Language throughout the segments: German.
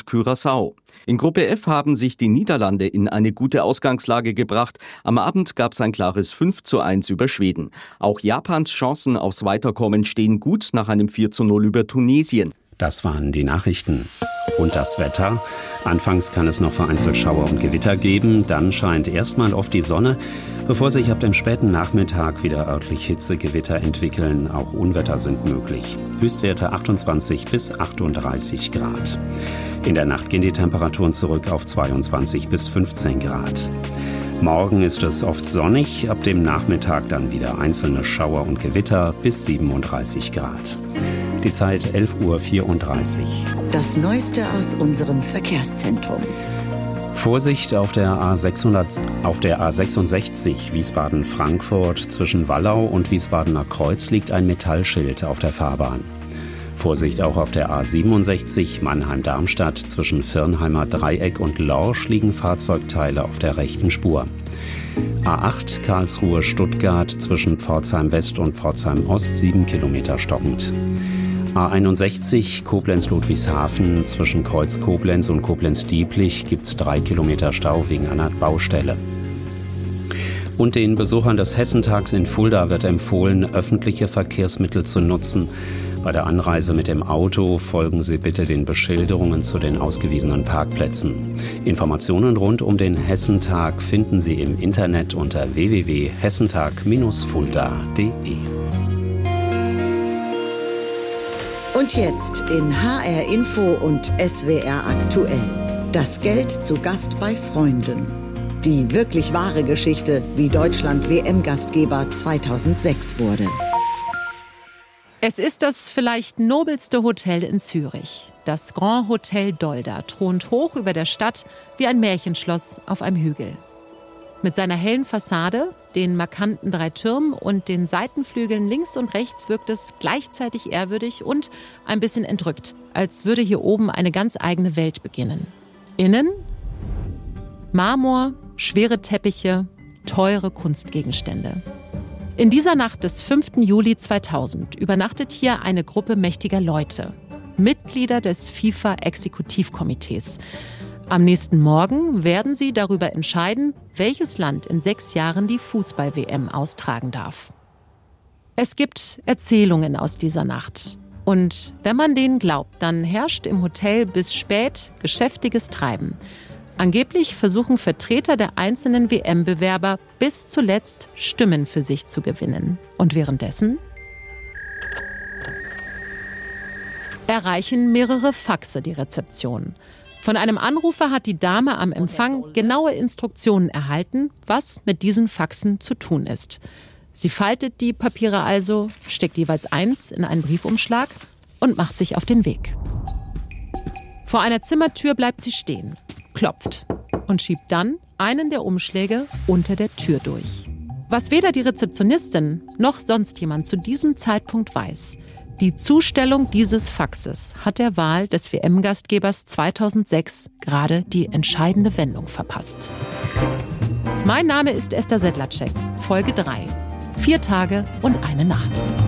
und Curaçao. In Gruppe F haben sich die Niederlande in eine gute Ausgangslage gebracht. Am Abend gab es ein klares 5:1 über Schweden. Auch Japans Chancen aufs Weiterkommen stehen gut nach einem 4:0 über Tunesien. Das waren die Nachrichten. Und das Wetter? Anfangs kann es noch vereinzelt Schauer und Gewitter geben, dann scheint erstmal oft die Sonne, bevor sich ab dem späten Nachmittag wieder örtlich Hitzegewitter entwickeln. Auch Unwetter sind möglich. Höchstwerte 28 bis 38 Grad. In der Nacht gehen die Temperaturen zurück auf 22 bis 15 Grad. Morgen ist es oft sonnig, ab dem Nachmittag dann wieder einzelne Schauer und Gewitter bis 37 Grad. Die Zeit 11:34 Uhr. Das Neueste aus unserem Verkehrszentrum. Vorsicht auf der A66 Wiesbaden-Frankfurt zwischen Wallau und Wiesbadener Kreuz liegt ein Metallschild auf der Fahrbahn. Vorsicht auch auf der A67 Mannheim-Darmstadt zwischen Firnheimer Dreieck und Lorsch liegen Fahrzeugteile auf der rechten Spur. A8 Karlsruhe-Stuttgart zwischen Pforzheim West und Pforzheim Ost 7 Kilometer stockend. A61 Koblenz-Ludwigshafen zwischen Kreuz Koblenz und Koblenz-Dieblich gibt es 3 Kilometer Stau wegen einer Baustelle. Und den Besuchern des Hessentags in Fulda wird empfohlen, öffentliche Verkehrsmittel zu nutzen. Bei der Anreise mit dem Auto folgen Sie bitte den Beschilderungen zu den ausgewiesenen Parkplätzen. Informationen rund um den Hessentag finden Sie im Internet unter www.hessentag-fulda.de. Und jetzt in HR Info und SWR aktuell. Das Geld zu Gast bei Freunden. Die wirklich wahre Geschichte, wie Deutschland WM-Gastgeber 2006 wurde. Es ist das vielleicht nobelste Hotel in Zürich. Das Grand Hotel Dolder thront hoch über der Stadt wie ein Märchenschloss auf einem Hügel. Mit seiner hellen Fassade, den markanten 3 Türmen und den Seitenflügeln links und rechts wirkt es gleichzeitig ehrwürdig und ein bisschen entrückt, als würde hier oben eine ganz eigene Welt beginnen. Innen Marmor, schwere Teppiche, teure Kunstgegenstände. In dieser Nacht des 5. Juli 2000 übernachtet hier eine Gruppe mächtiger Leute, Mitglieder des FIFA-Exekutivkomitees. Am nächsten Morgen werden sie darüber entscheiden, welches Land in 6 Jahren die Fußball-WM austragen darf. Es gibt Erzählungen aus dieser Nacht. Und wenn man denen glaubt, dann herrscht im Hotel bis spät geschäftiges Treiben. Angeblich versuchen Vertreter der einzelnen WM-Bewerber bis zuletzt Stimmen für sich zu gewinnen. Und währenddessen erreichen mehrere Faxe die Rezeption. Von einem Anrufer hat die Dame am Empfang genaue Instruktionen erhalten, was mit diesen Faxen zu tun ist. Sie faltet die Papiere also, steckt jeweils 1 in einen Briefumschlag und macht sich auf den Weg. Vor einer Zimmertür bleibt sie stehen, klopft und schiebt dann einen der Umschläge unter der Tür durch. Was weder die Rezeptionistin noch sonst jemand zu diesem Zeitpunkt weiß: Die Zustellung dieses Faxes hat der Wahl des WM-Gastgebers 2006 gerade die entscheidende Wendung verpasst. Mein Name ist Esther Sedlacek, Folge 3. 4 Tage und eine Nacht.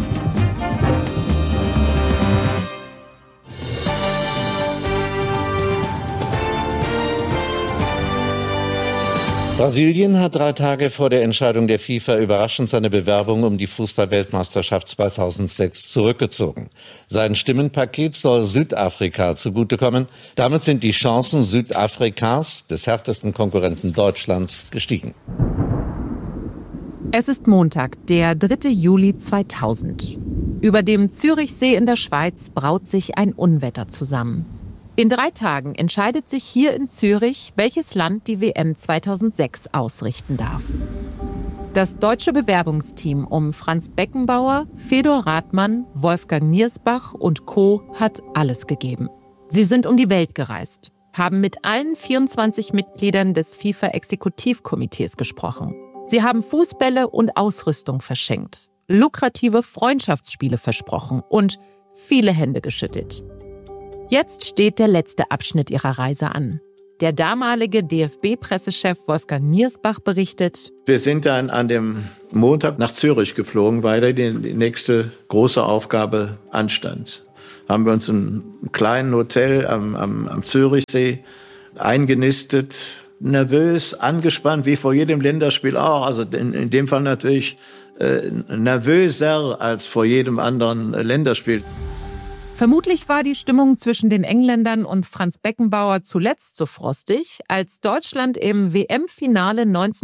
Brasilien hat 3 Tage vor der Entscheidung der FIFA überraschend seine Bewerbung um die Fußball-Weltmeisterschaft 2006 zurückgezogen. Sein Stimmenpaket soll Südafrika zugutekommen. Damit sind die Chancen Südafrikas, des härtesten Konkurrenten Deutschlands, gestiegen. Es ist Montag, der 3. Juli 2000. Über dem Zürichsee in der Schweiz braut sich ein Unwetter zusammen. In 3 Tagen entscheidet sich hier in Zürich, welches Land die WM 2006 ausrichten darf. Das deutsche Bewerbungsteam um Franz Beckenbauer, Fedor Rathmann, Wolfgang Niersbach und Co. hat alles gegeben. Sie sind um die Welt gereist, haben mit allen 24 Mitgliedern des FIFA-Exekutivkomitees gesprochen. Sie haben Fußbälle und Ausrüstung verschenkt, lukrative Freundschaftsspiele versprochen und viele Hände geschüttelt. Jetzt steht der letzte Abschnitt ihrer Reise an. Der damalige DFB-Pressechef Wolfgang Niersbach berichtet: Wir sind dann an dem Montag nach Zürich geflogen, weil die nächste große Aufgabe anstand. haben wir uns in einem kleinen Hotel am Zürichsee eingenistet. Nervös, angespannt, wie vor jedem Länderspiel auch. Also in dem Fall natürlich nervöser als vor jedem anderen Länderspiel. Vermutlich war die Stimmung zwischen den Engländern und Franz Beckenbauer zuletzt so frostig, als Deutschland im WM-Finale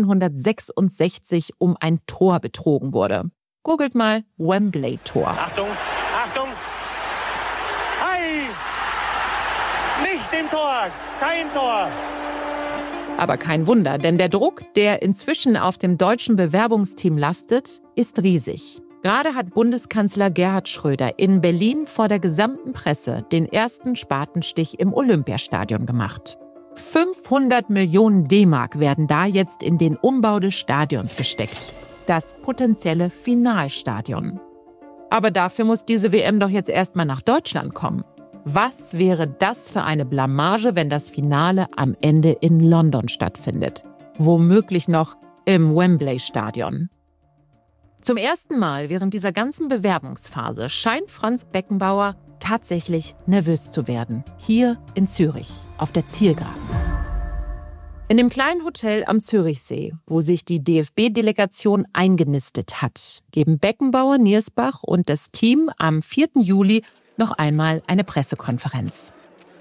1966 um ein Tor betrogen wurde. Googelt mal Wembley-Tor. Achtung, Achtung! Hi! Nicht im Tor! Kein Tor! Aber kein Wunder, denn der Druck, der inzwischen auf dem deutschen Bewerbungsteam lastet, ist riesig. Gerade hat Bundeskanzler Gerhard Schröder in Berlin vor der gesamten Presse den ersten Spatenstich im Olympiastadion gemacht. 500 Millionen D-Mark werden da jetzt in den Umbau des Stadions gesteckt. Das potenzielle Finalstadion. Aber dafür muss diese WM doch jetzt erstmal nach Deutschland kommen. Was wäre das für eine Blamage, wenn das Finale am Ende in London stattfindet? Womöglich noch im Wembley-Stadion. Zum ersten Mal während dieser ganzen Bewerbungsphase scheint Franz Beckenbauer tatsächlich nervös zu werden. Hier in Zürich, auf der Zielgeraden. In dem kleinen Hotel am Zürichsee, wo sich die DFB-Delegation eingenistet hat, geben Beckenbauer, Niersbach und das Team am 4. Juli noch einmal eine Pressekonferenz.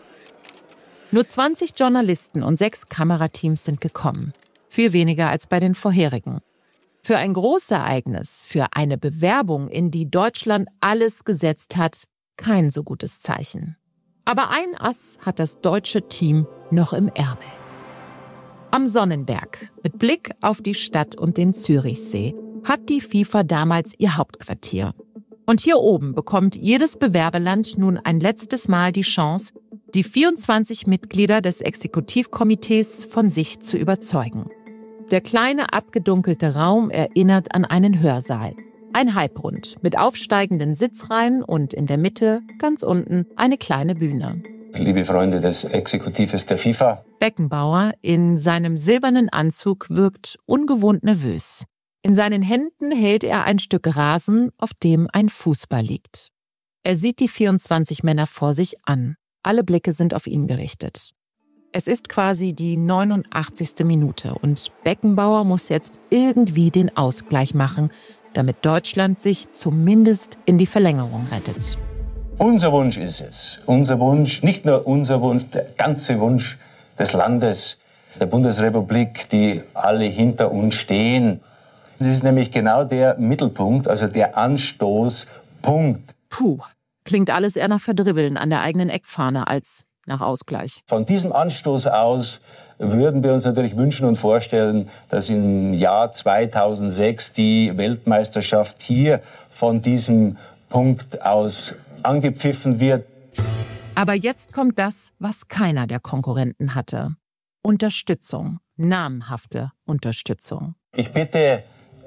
Nur 20 Journalisten und 6 Kamerateams sind gekommen. Viel weniger als bei den vorherigen. Für ein Großereignis, für eine Bewerbung, in die Deutschland alles gesetzt hat, kein so gutes Zeichen. Aber ein Ass hat das deutsche Team noch im Ärmel. Am Sonnenberg, mit Blick auf die Stadt und den Zürichsee, hat die FIFA damals ihr Hauptquartier. Und hier oben bekommt jedes Bewerberland nun ein letztes Mal die Chance, die 24 Mitglieder des Exekutivkomitees von sich zu überzeugen. Der kleine, abgedunkelte Raum erinnert an einen Hörsaal. Ein Halbrund mit aufsteigenden Sitzreihen und in der Mitte, ganz unten, eine kleine Bühne. Liebe Freunde des Exekutives der FIFA. Beckenbauer in seinem silbernen Anzug wirkt ungewohnt nervös. In seinen Händen hält er ein Stück Rasen, auf dem ein Fußball liegt. Er sieht die 24 Männer vor sich an. Alle Blicke sind auf ihn gerichtet. Es ist quasi die 89. Minute und Beckenbauer muss jetzt irgendwie den Ausgleich machen, damit Deutschland sich zumindest in die Verlängerung rettet. Unser Wunsch ist es. Unser Wunsch, nicht nur unser Wunsch, der ganze Wunsch des Landes, der Bundesrepublik, die alle hinter uns stehen. Das ist nämlich genau der Mittelpunkt, also der Anstoßpunkt. Puh, klingt alles eher nach Verdribbeln an der eigenen Eckfahne als nach Ausgleich. Von diesem Anstoß aus würden wir uns natürlich wünschen und vorstellen, dass im Jahr 2006 die Weltmeisterschaft hier von diesem Punkt aus angepfiffen wird. Aber jetzt kommt das, was keiner der Konkurrenten hatte. Unterstützung, namhafte Unterstützung. Ich bitte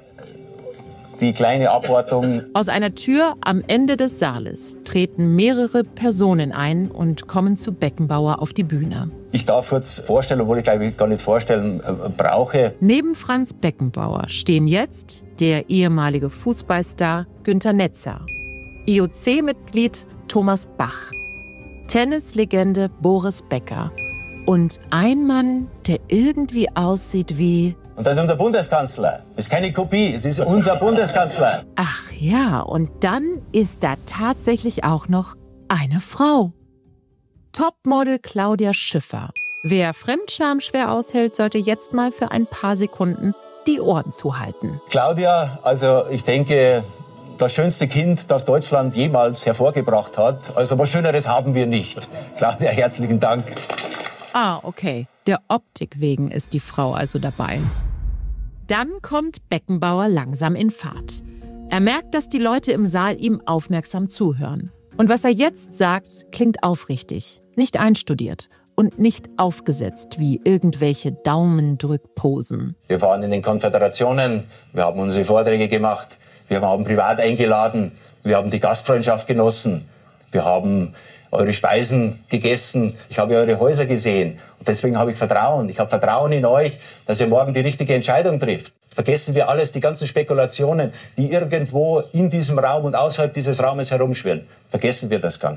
die kleine Abwartung. Aus einer Tür am Ende des Saales treten mehrere Personen ein und kommen zu Beckenbauer auf die Bühne. Ich darf kurz vorstellen, obwohl ich glaube ich gar nicht vorstellen brauche. Neben Franz Beckenbauer stehen jetzt der ehemalige Fußballstar Günter Netzer, IOC-Mitglied Thomas Bach, Tennislegende Boris Becker und ein Mann, der irgendwie aussieht wie... Und das ist unser Bundeskanzler. Das ist keine Kopie, es ist unser Bundeskanzler. Ach ja, und dann ist da tatsächlich auch noch eine Frau. Topmodel Claudia Schiffer. Wer Fremdscham schwer aushält, sollte jetzt mal für ein paar Sekunden die Ohren zuhalten. Claudia, also ich denke, das schönste Kind, das Deutschland jemals hervorgebracht hat. Also was Schöneres haben wir nicht. Claudia, herzlichen Dank. Ah, okay. Der Optik wegen ist die Frau also dabei. Dann kommt Beckenbauer langsam in Fahrt. Er merkt, dass die Leute im Saal ihm aufmerksam zuhören. Und was er jetzt sagt, klingt aufrichtig, nicht einstudiert und nicht aufgesetzt wie irgendwelche Daumendrückposen. Wir waren in den Konföderationen, wir haben unsere Vorträge gemacht, wir haben privat eingeladen, wir haben die Gastfreundschaft genossen, wir haben eure Speisen gegessen, ich habe eure Häuser gesehen. Und deswegen habe ich Vertrauen. Ich habe Vertrauen in euch, dass ihr morgen die richtige Entscheidung trifft. Vergessen wir alles, die ganzen Spekulationen, die irgendwo in diesem Raum und außerhalb dieses Raumes herumschwirren. Vergessen wir das Ganze.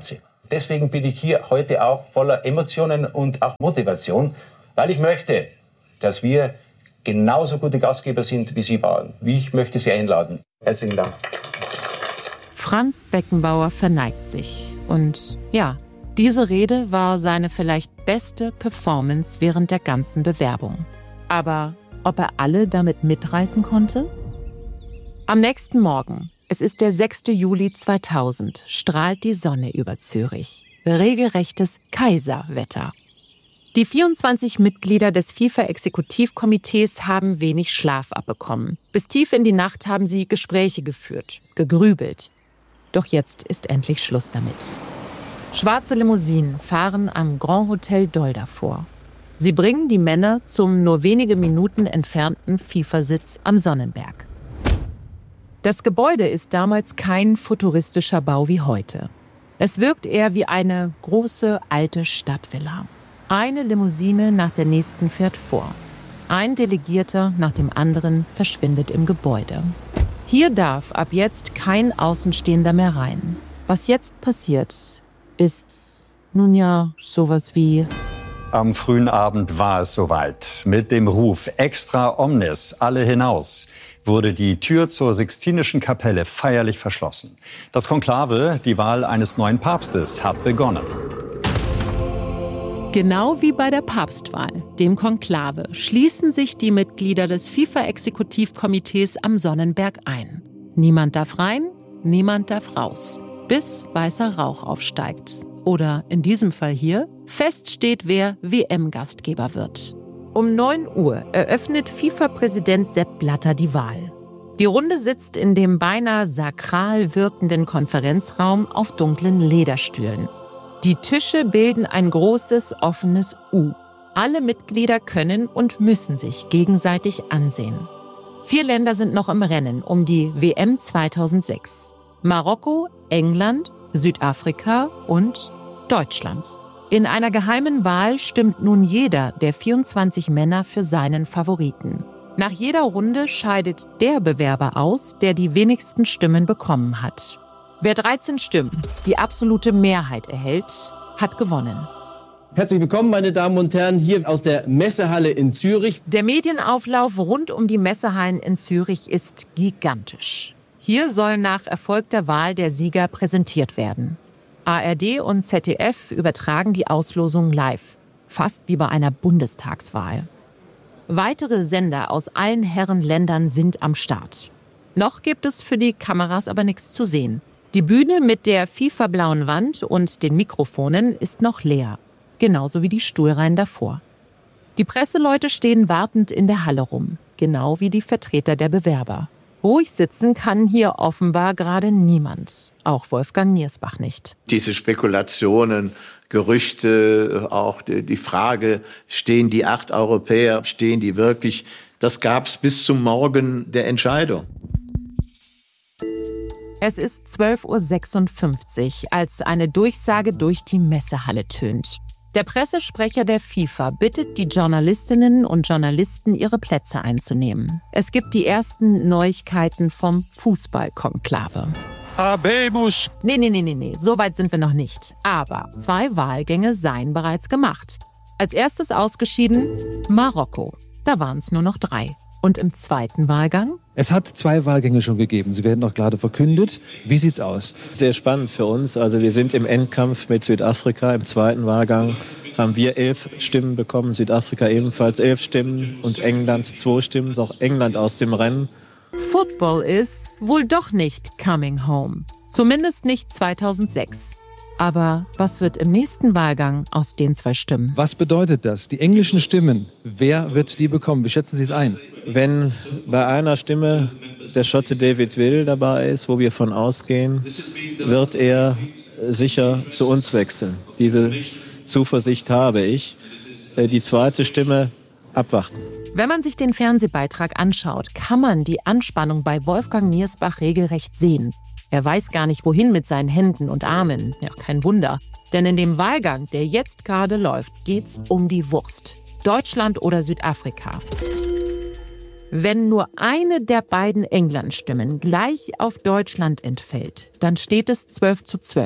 Deswegen bin ich hier heute auch voller Emotionen und auch Motivation, weil ich möchte, dass wir genauso gute Gastgeber sind, wie Sie waren. Ich möchte Sie einladen. Herzlichen Dank. Franz Beckenbauer verneigt sich. Und ja, diese Rede war seine vielleicht beste Performance während der ganzen Bewerbung. Aber ob er alle damit mitreißen konnte? Am nächsten Morgen, es ist der 6. Juli 2000, strahlt die Sonne über Zürich. Regelrechtes Kaiserwetter. Die 24 Mitglieder des FIFA-Exekutivkomitees haben wenig Schlaf abbekommen. Bis tief in die Nacht haben sie Gespräche geführt, gegrübelt. Doch jetzt ist endlich Schluss damit. Schwarze Limousinen fahren am Grand Hotel Dolder vor. Sie bringen die Männer zum nur wenige Minuten entfernten FIFA-Sitz am Sonnenberg. Das Gebäude ist damals kein futuristischer Bau wie heute. Es wirkt eher wie eine große alte Stadtvilla. Eine Limousine nach der nächsten fährt vor. Ein Delegierter nach dem anderen verschwindet im Gebäude. Hier darf ab jetzt kein Außenstehender mehr rein. Was jetzt passiert, ist nun ja sowas wie... Am frühen Abend war es soweit. Mit dem Ruf Extra Omnes, alle hinaus, wurde die Tür zur Sixtinischen Kapelle feierlich verschlossen. Das Konklave, die Wahl eines neuen Papstes, hat begonnen. Genau wie bei der Papstwahl, dem Konklave, schließen sich die Mitglieder des FIFA-Exekutivkomitees am Sonnenberg ein. Niemand darf rein, niemand darf raus, bis weißer Rauch aufsteigt. Oder in diesem Fall hier, fest steht, wer WM-Gastgeber wird. Um 9 Uhr eröffnet FIFA-Präsident Sepp Blatter die Wahl. Die Runde sitzt in dem beinahe sakral wirkenden Konferenzraum auf dunklen Lederstühlen. Die Tische bilden ein großes, offenes U. Alle Mitglieder können und müssen sich gegenseitig ansehen. 4 Länder sind noch im Rennen um die WM 2006. Marokko, England, Südafrika und Deutschland. In einer geheimen Wahl stimmt nun jeder der 24 Männer für seinen Favoriten. Nach jeder Runde scheidet der Bewerber aus, der die wenigsten Stimmen bekommen hat. Wer 13 Stimmen, die absolute Mehrheit erhält, hat gewonnen. Herzlich willkommen, meine Damen und Herren, hier aus der Messehalle in Zürich. Der Medienauflauf rund um die Messehallen in Zürich ist gigantisch. Hier soll nach erfolgter Wahl der Sieger präsentiert werden. ARD und ZDF übertragen die Auslosung live, fast wie bei einer Bundestagswahl. Weitere Sender aus allen Herrenländern sind am Start. Noch gibt es für die Kameras aber nichts zu sehen. Die Bühne mit der FIFA-blauen Wand und den Mikrofonen ist noch leer, genauso wie die Stuhlreihen davor. Die Presseleute stehen wartend in der Halle rum, genau wie die Vertreter der Bewerber. Ruhig sitzen kann hier offenbar gerade niemand, auch Wolfgang Niersbach nicht. Diese Spekulationen, Gerüchte, auch die Frage, stehen die 8 Europäer, stehen die wirklich, das gab es bis zum Morgen der Entscheidung. Es ist 12:56 Uhr, als eine Durchsage durch die Messehalle tönt. Der Pressesprecher der FIFA bittet die Journalistinnen und Journalisten, ihre Plätze einzunehmen. Es gibt die ersten Neuigkeiten vom Fußballkonklave. Habemus! Nee, so weit sind wir noch nicht. Aber 2 Wahlgänge seien bereits gemacht. Als erstes ausgeschieden Marokko. Da waren es nur noch 3. Und im zweiten Wahlgang? Es hat 2 Wahlgänge schon gegeben. Sie werden auch gerade verkündet. Wie sieht's aus? Sehr spannend für uns. Also wir sind im Endkampf mit Südafrika. Im zweiten Wahlgang haben wir 11 Stimmen bekommen. Südafrika ebenfalls 11 Stimmen. Und England 2 Stimmen. Ist auch England aus dem Rennen. Football ist wohl doch nicht coming home. Zumindest nicht 2006. Aber was wird im nächsten Wahlgang aus den 2 Stimmen? Was bedeutet das? Die englischen Stimmen, wer wird die bekommen? Wie schätzen Sie es ein? Wenn bei einer Stimme der Schotte David Will dabei ist, wo wir von ausgehen, wird er sicher zu uns wechseln. Diese Zuversicht habe ich. Die zweite Stimme abwarten. Wenn man sich den Fernsehbeitrag anschaut, kann man die Anspannung bei Wolfgang Niersbach regelrecht sehen. Er weiß gar nicht, wohin mit seinen Händen und Armen. Ja, kein Wunder. Denn in dem Wahlgang, der jetzt gerade läuft, geht's um die Wurst. Deutschland oder Südafrika. Wenn nur eine der beiden England-Stimmen gleich auf Deutschland entfällt, dann steht es 12:12.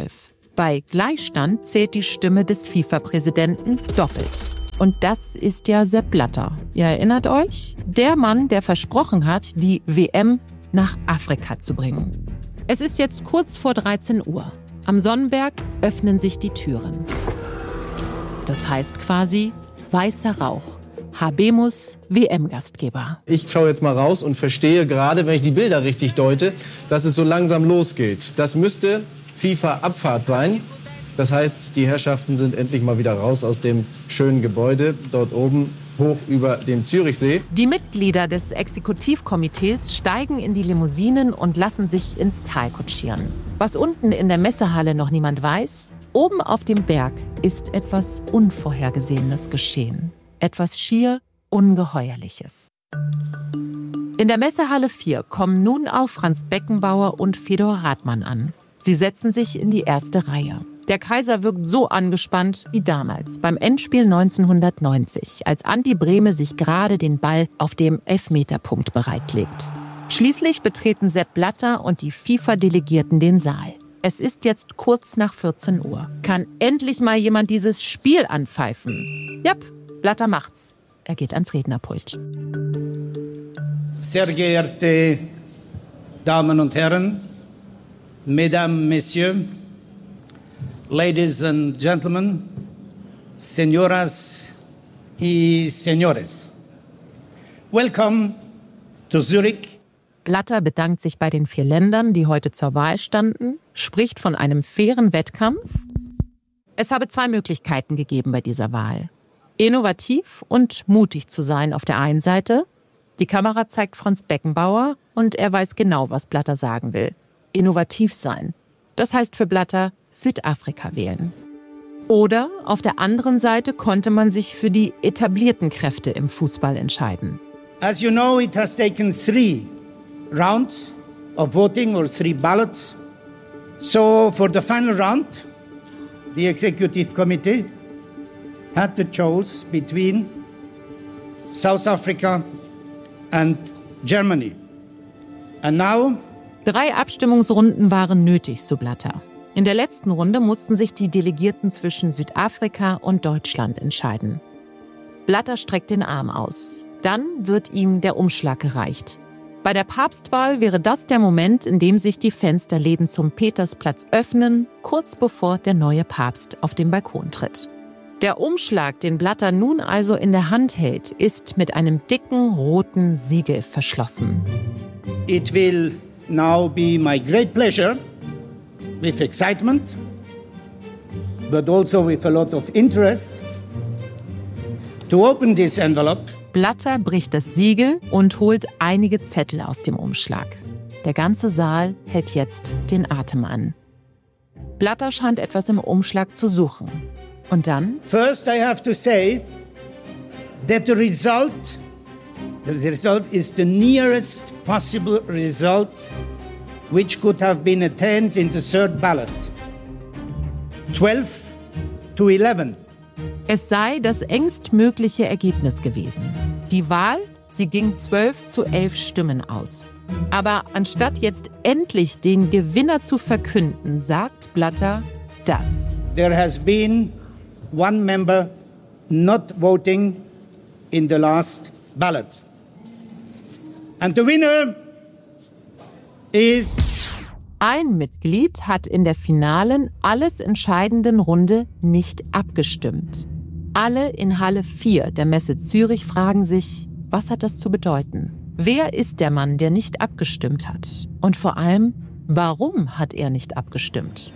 Bei Gleichstand zählt die Stimme des FIFA-Präsidenten doppelt. Und das ist ja Sepp Blatter. Ihr erinnert euch? Der Mann, der versprochen hat, die WM nach Afrika zu bringen. Es ist jetzt kurz vor 13 Uhr. Am Sonnenberg öffnen sich die Türen. Das heißt quasi weißer Rauch. Habemus WM-Gastgeber. Ich schaue jetzt mal raus und verstehe gerade, wenn ich die Bilder richtig deute, dass es so langsam losgeht. Das müsste FIFA-Abfahrt sein. Das heißt, die Herrschaften sind endlich mal wieder raus aus dem schönen Gebäude dort oben hoch über dem Zürichsee. Die Mitglieder des Exekutivkomitees steigen in die Limousinen und lassen sich ins Tal kutschieren. Was unten in der Messehalle noch niemand weiß, oben auf dem Berg ist etwas Unvorhergesehenes geschehen. Etwas schier Ungeheuerliches. In der Messehalle 4 kommen nun auch Franz Beckenbauer und Fedor Rathmann an. Sie setzen sich in die erste Reihe. Der Kaiser wirkt so angespannt wie damals beim Endspiel 1990, als Andi Brehme sich gerade den Ball auf dem Elfmeterpunkt bereitlegt. Schließlich betreten Sepp Blatter und die FIFA-Delegierten den Saal. Es ist jetzt kurz nach 14 Uhr. Kann endlich mal jemand dieses Spiel anpfeifen? Jap, Blatter macht's. Er geht ans Rednerpult. Sehr geehrte Damen und Herren, Mesdames, Messieurs, Ladies and Gentlemen, Señoras y Señores. Welcome to Zurich. Blatter bedankt sich bei den 4 Ländern, die heute zur Wahl standen, spricht von einem fairen Wettkampf. Es habe 2 Möglichkeiten gegeben bei dieser Wahl. Innovativ und mutig zu sein auf der einen Seite. Die Kamera zeigt Franz Beckenbauer und er weiß genau, was Blatter sagen will. Innovativ sein. Das heißt für Blatter Südafrika wählen. Oder auf der anderen Seite konnte man sich für die etablierten Kräfte im Fußball entscheiden. As you know, it has taken 3 rounds of voting or 3 ballots. So for the final round, the Executive Committee had to choose between South Africa and Germany. And now 3 Abstimmungsrunden waren nötig, so Blatter. In der letzten Runde mussten sich die Delegierten zwischen Südafrika und Deutschland entscheiden. Blatter streckt den Arm aus. Dann wird ihm der Umschlag gereicht. Bei der Papstwahl wäre das der Moment, in dem sich die Fensterläden zum Petersplatz öffnen, kurz bevor der neue Papst auf den Balkon tritt. Der Umschlag, den Blatter nun also in der Hand hält, ist mit einem dicken roten Siegel verschlossen. It will now be my great pleasure, with excitement, but also with a lot of interest, to open this envelope. Blatter bricht das Siegel und holt einige Zettel aus dem Umschlag. Der ganze Saal hält jetzt den Atem an. Blatter scheint etwas im Umschlag zu suchen. Und dann? First, I have to say that the result is the nearest possible result which could have been attained in the third ballot. 12-11. Es sei das engstmögliche Ergebnis gewesen. Die Wahl, sie ging 12-11 Stimmen aus. Aber anstatt jetzt endlich den Gewinner zu verkünden, sagt Blatter das. There has been one member not voting in the last ballot. And the winner is... Ein Mitglied hat in der finalen, alles entscheidenden Runde nicht abgestimmt. Alle in Halle 4 der Messe Zürich fragen sich, was hat das zu bedeuten? Wer ist der Mann, der nicht abgestimmt hat? Und vor allem, warum hat er nicht abgestimmt?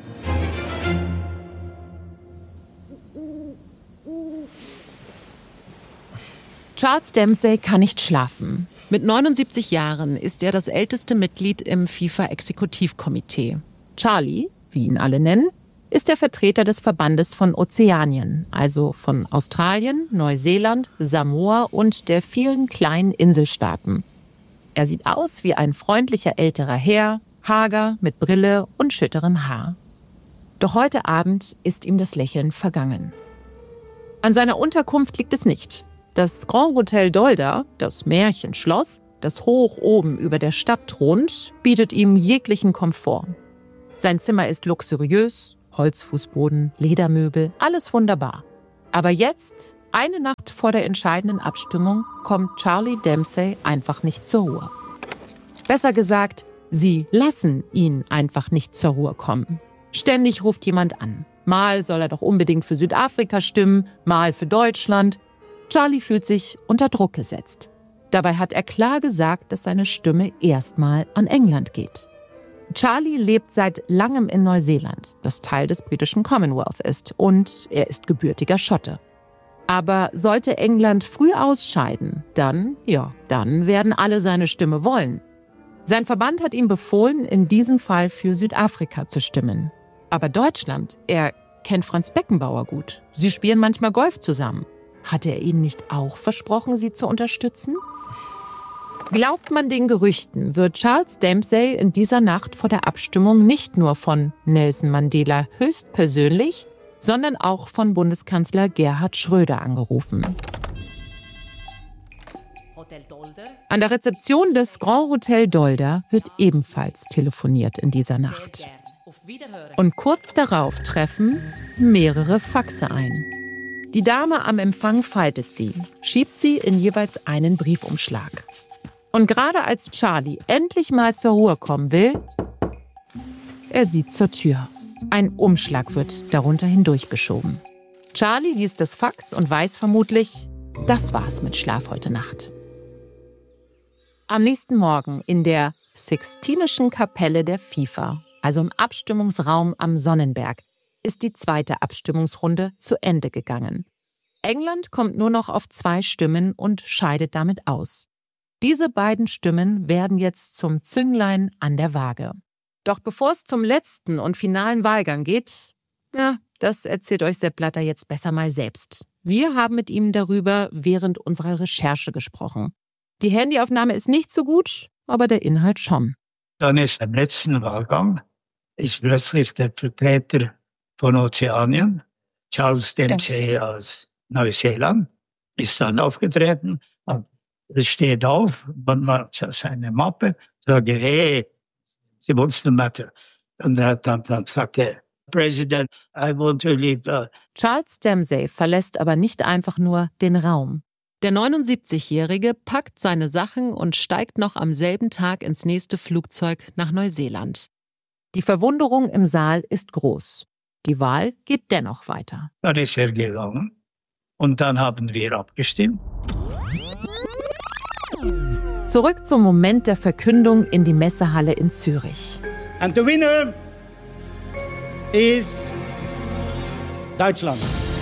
Charles Dempsey kann nicht schlafen. Mit 79 Jahren ist er das älteste Mitglied im FIFA-Exekutivkomitee. Charlie, wie ihn alle nennen, ist der Vertreter des Verbandes von Ozeanien, also von Australien, Neuseeland, Samoa und der vielen kleinen Inselstaaten. Er sieht aus wie ein freundlicher älterer Herr, hager, mit Brille und schütterem Haar. Doch heute Abend ist ihm das Lächeln vergangen. An seiner Unterkunft liegt es nicht. Das Grand Hotel Dolda, das Märchenschloss, das hoch oben über der Stadt thront, bietet ihm jeglichen Komfort. Sein Zimmer ist luxuriös, Holzfußboden, Ledermöbel, alles wunderbar. Aber jetzt, eine Nacht vor der entscheidenden Abstimmung, kommt Charlie Dempsey einfach nicht zur Ruhe. Besser gesagt, sie lassen ihn einfach nicht zur Ruhe kommen. Ständig ruft jemand an. Mal soll er doch unbedingt für Südafrika stimmen, mal für Deutschland. Charlie fühlt sich unter Druck gesetzt. Dabei hat er klar gesagt, dass seine Stimme erstmal an England geht. Charlie lebt seit langem in Neuseeland, das Teil des britischen Commonwealth ist, und er ist gebürtiger Schotte. Aber sollte England früh ausscheiden, dann werden alle seine Stimme wollen. Sein Verband hat ihm befohlen, in diesem Fall für Südafrika zu stimmen. Aber Deutschland, er kennt Franz Beckenbauer gut. Sie spielen manchmal Golf zusammen. Hat er ihnen nicht auch versprochen, sie zu unterstützen? Glaubt man den Gerüchten, wird Charles Dempsey in dieser Nacht vor der Abstimmung nicht nur von Nelson Mandela höchstpersönlich, sondern auch von Bundeskanzler Gerhard Schröder angerufen. An der Rezeption des Grand Hotel Dolder wird ebenfalls telefoniert in dieser Nacht. Und kurz darauf treffen mehrere Faxe ein. Die Dame am Empfang faltet sie, schiebt sie in jeweils einen Briefumschlag. Und gerade als Charlie endlich mal zur Ruhe kommen will, er sieht zur Tür. Ein Umschlag wird darunter hindurchgeschoben. Charlie liest das Fax und weiß vermutlich, das war's mit Schlaf heute Nacht. Am nächsten Morgen in der Sixtinischen Kapelle der FIFA, also im Abstimmungsraum am Sonnenberg, ist die zweite Abstimmungsrunde zu Ende gegangen. England kommt nur noch auf 2 Stimmen und scheidet damit aus. Diese beiden Stimmen werden jetzt zum Zünglein an der Waage. Doch bevor es zum letzten und finalen Wahlgang geht, das erzählt euch Sepp Blatter jetzt besser mal selbst. Wir haben mit ihm darüber während unserer Recherche gesprochen. Die Handyaufnahme ist nicht so gut, aber der Inhalt schon. Dann ist im letzten Wahlgang ist plötzlich der Vertreter von Ozeanien, Charles Dempsey aus Neuseeland, ist dann aufgetreten. Es steht auf, man macht seine Mappe, sagt, hey, what's the matter? Und dann sagt er, President, I want to leave. Charles Dempsey verlässt aber nicht einfach nur den Raum. Der 79-Jährige packt seine Sachen und steigt noch am selben Tag ins nächste Flugzeug nach Neuseeland. Die Verwunderung im Saal ist groß. Die Wahl geht dennoch weiter. Dann ist er gegangen und dann haben wir abgestimmt. Zurück zum Moment der Verkündung in die Messehalle in Zürich. And the winner is Deutschland.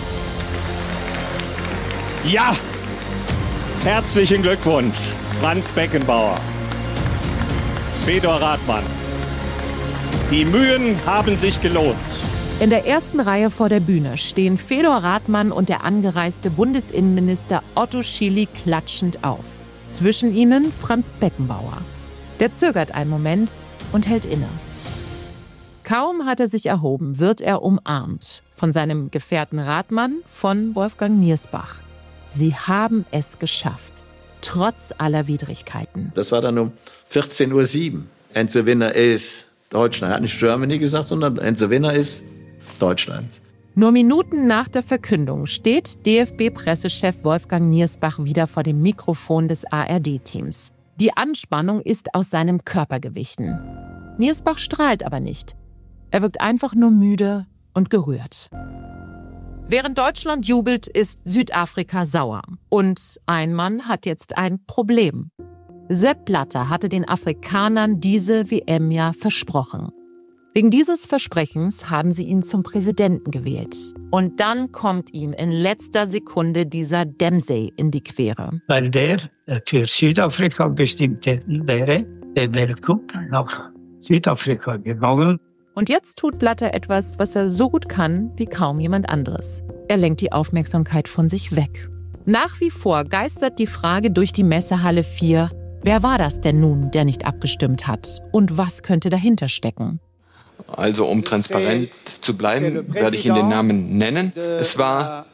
Ja! Herzlichen Glückwunsch, Franz Beckenbauer, Fedor Rathmann. Die Mühen haben sich gelohnt. In der ersten Reihe vor der Bühne stehen Fedor Rathmann und der angereiste Bundesinnenminister Otto Schily klatschend auf. Zwischen ihnen Franz Beckenbauer. Der zögert einen Moment und hält inne. Kaum hat er sich erhoben, wird er umarmt. Von seinem Gefährten Rathmann, von Wolfgang Niersbach. Sie haben es geschafft, trotz aller Widrigkeiten. Das war dann um 14:07 Uhr. And the winner is Deutschland. Er hat nicht Germany gesagt, sondern and the winner is Deutschland. Nur Minuten nach der Verkündung steht DFB-Pressechef Wolfgang Niersbach wieder vor dem Mikrofon des ARD-Teams. Die Anspannung ist aus seinem Körper gewichen. Niersbach strahlt aber nicht. Er wirkt einfach nur müde und gerührt. Während Deutschland jubelt, ist Südafrika sauer. Und ein Mann hat jetzt ein Problem. Sepp Blatter hatte den Afrikanern diese WM ja versprochen. Wegen dieses Versprechens haben sie ihn zum Präsidenten gewählt. Und dann kommt ihm in letzter Sekunde dieser Dempsey in die Quere. Weil der für Südafrika gestimmt hätten, wäre der Weltcup nach Südafrika gegangen. Und jetzt tut Blatter etwas, was er so gut kann wie kaum jemand anderes. Er lenkt die Aufmerksamkeit von sich weg. Nach wie vor geistert die Frage durch die Messehalle 4, wer war das denn nun, der nicht abgestimmt hat? Und was könnte dahinter stecken? Also um transparent zu bleiben, werde ich Ihnen den Namen nennen. Es war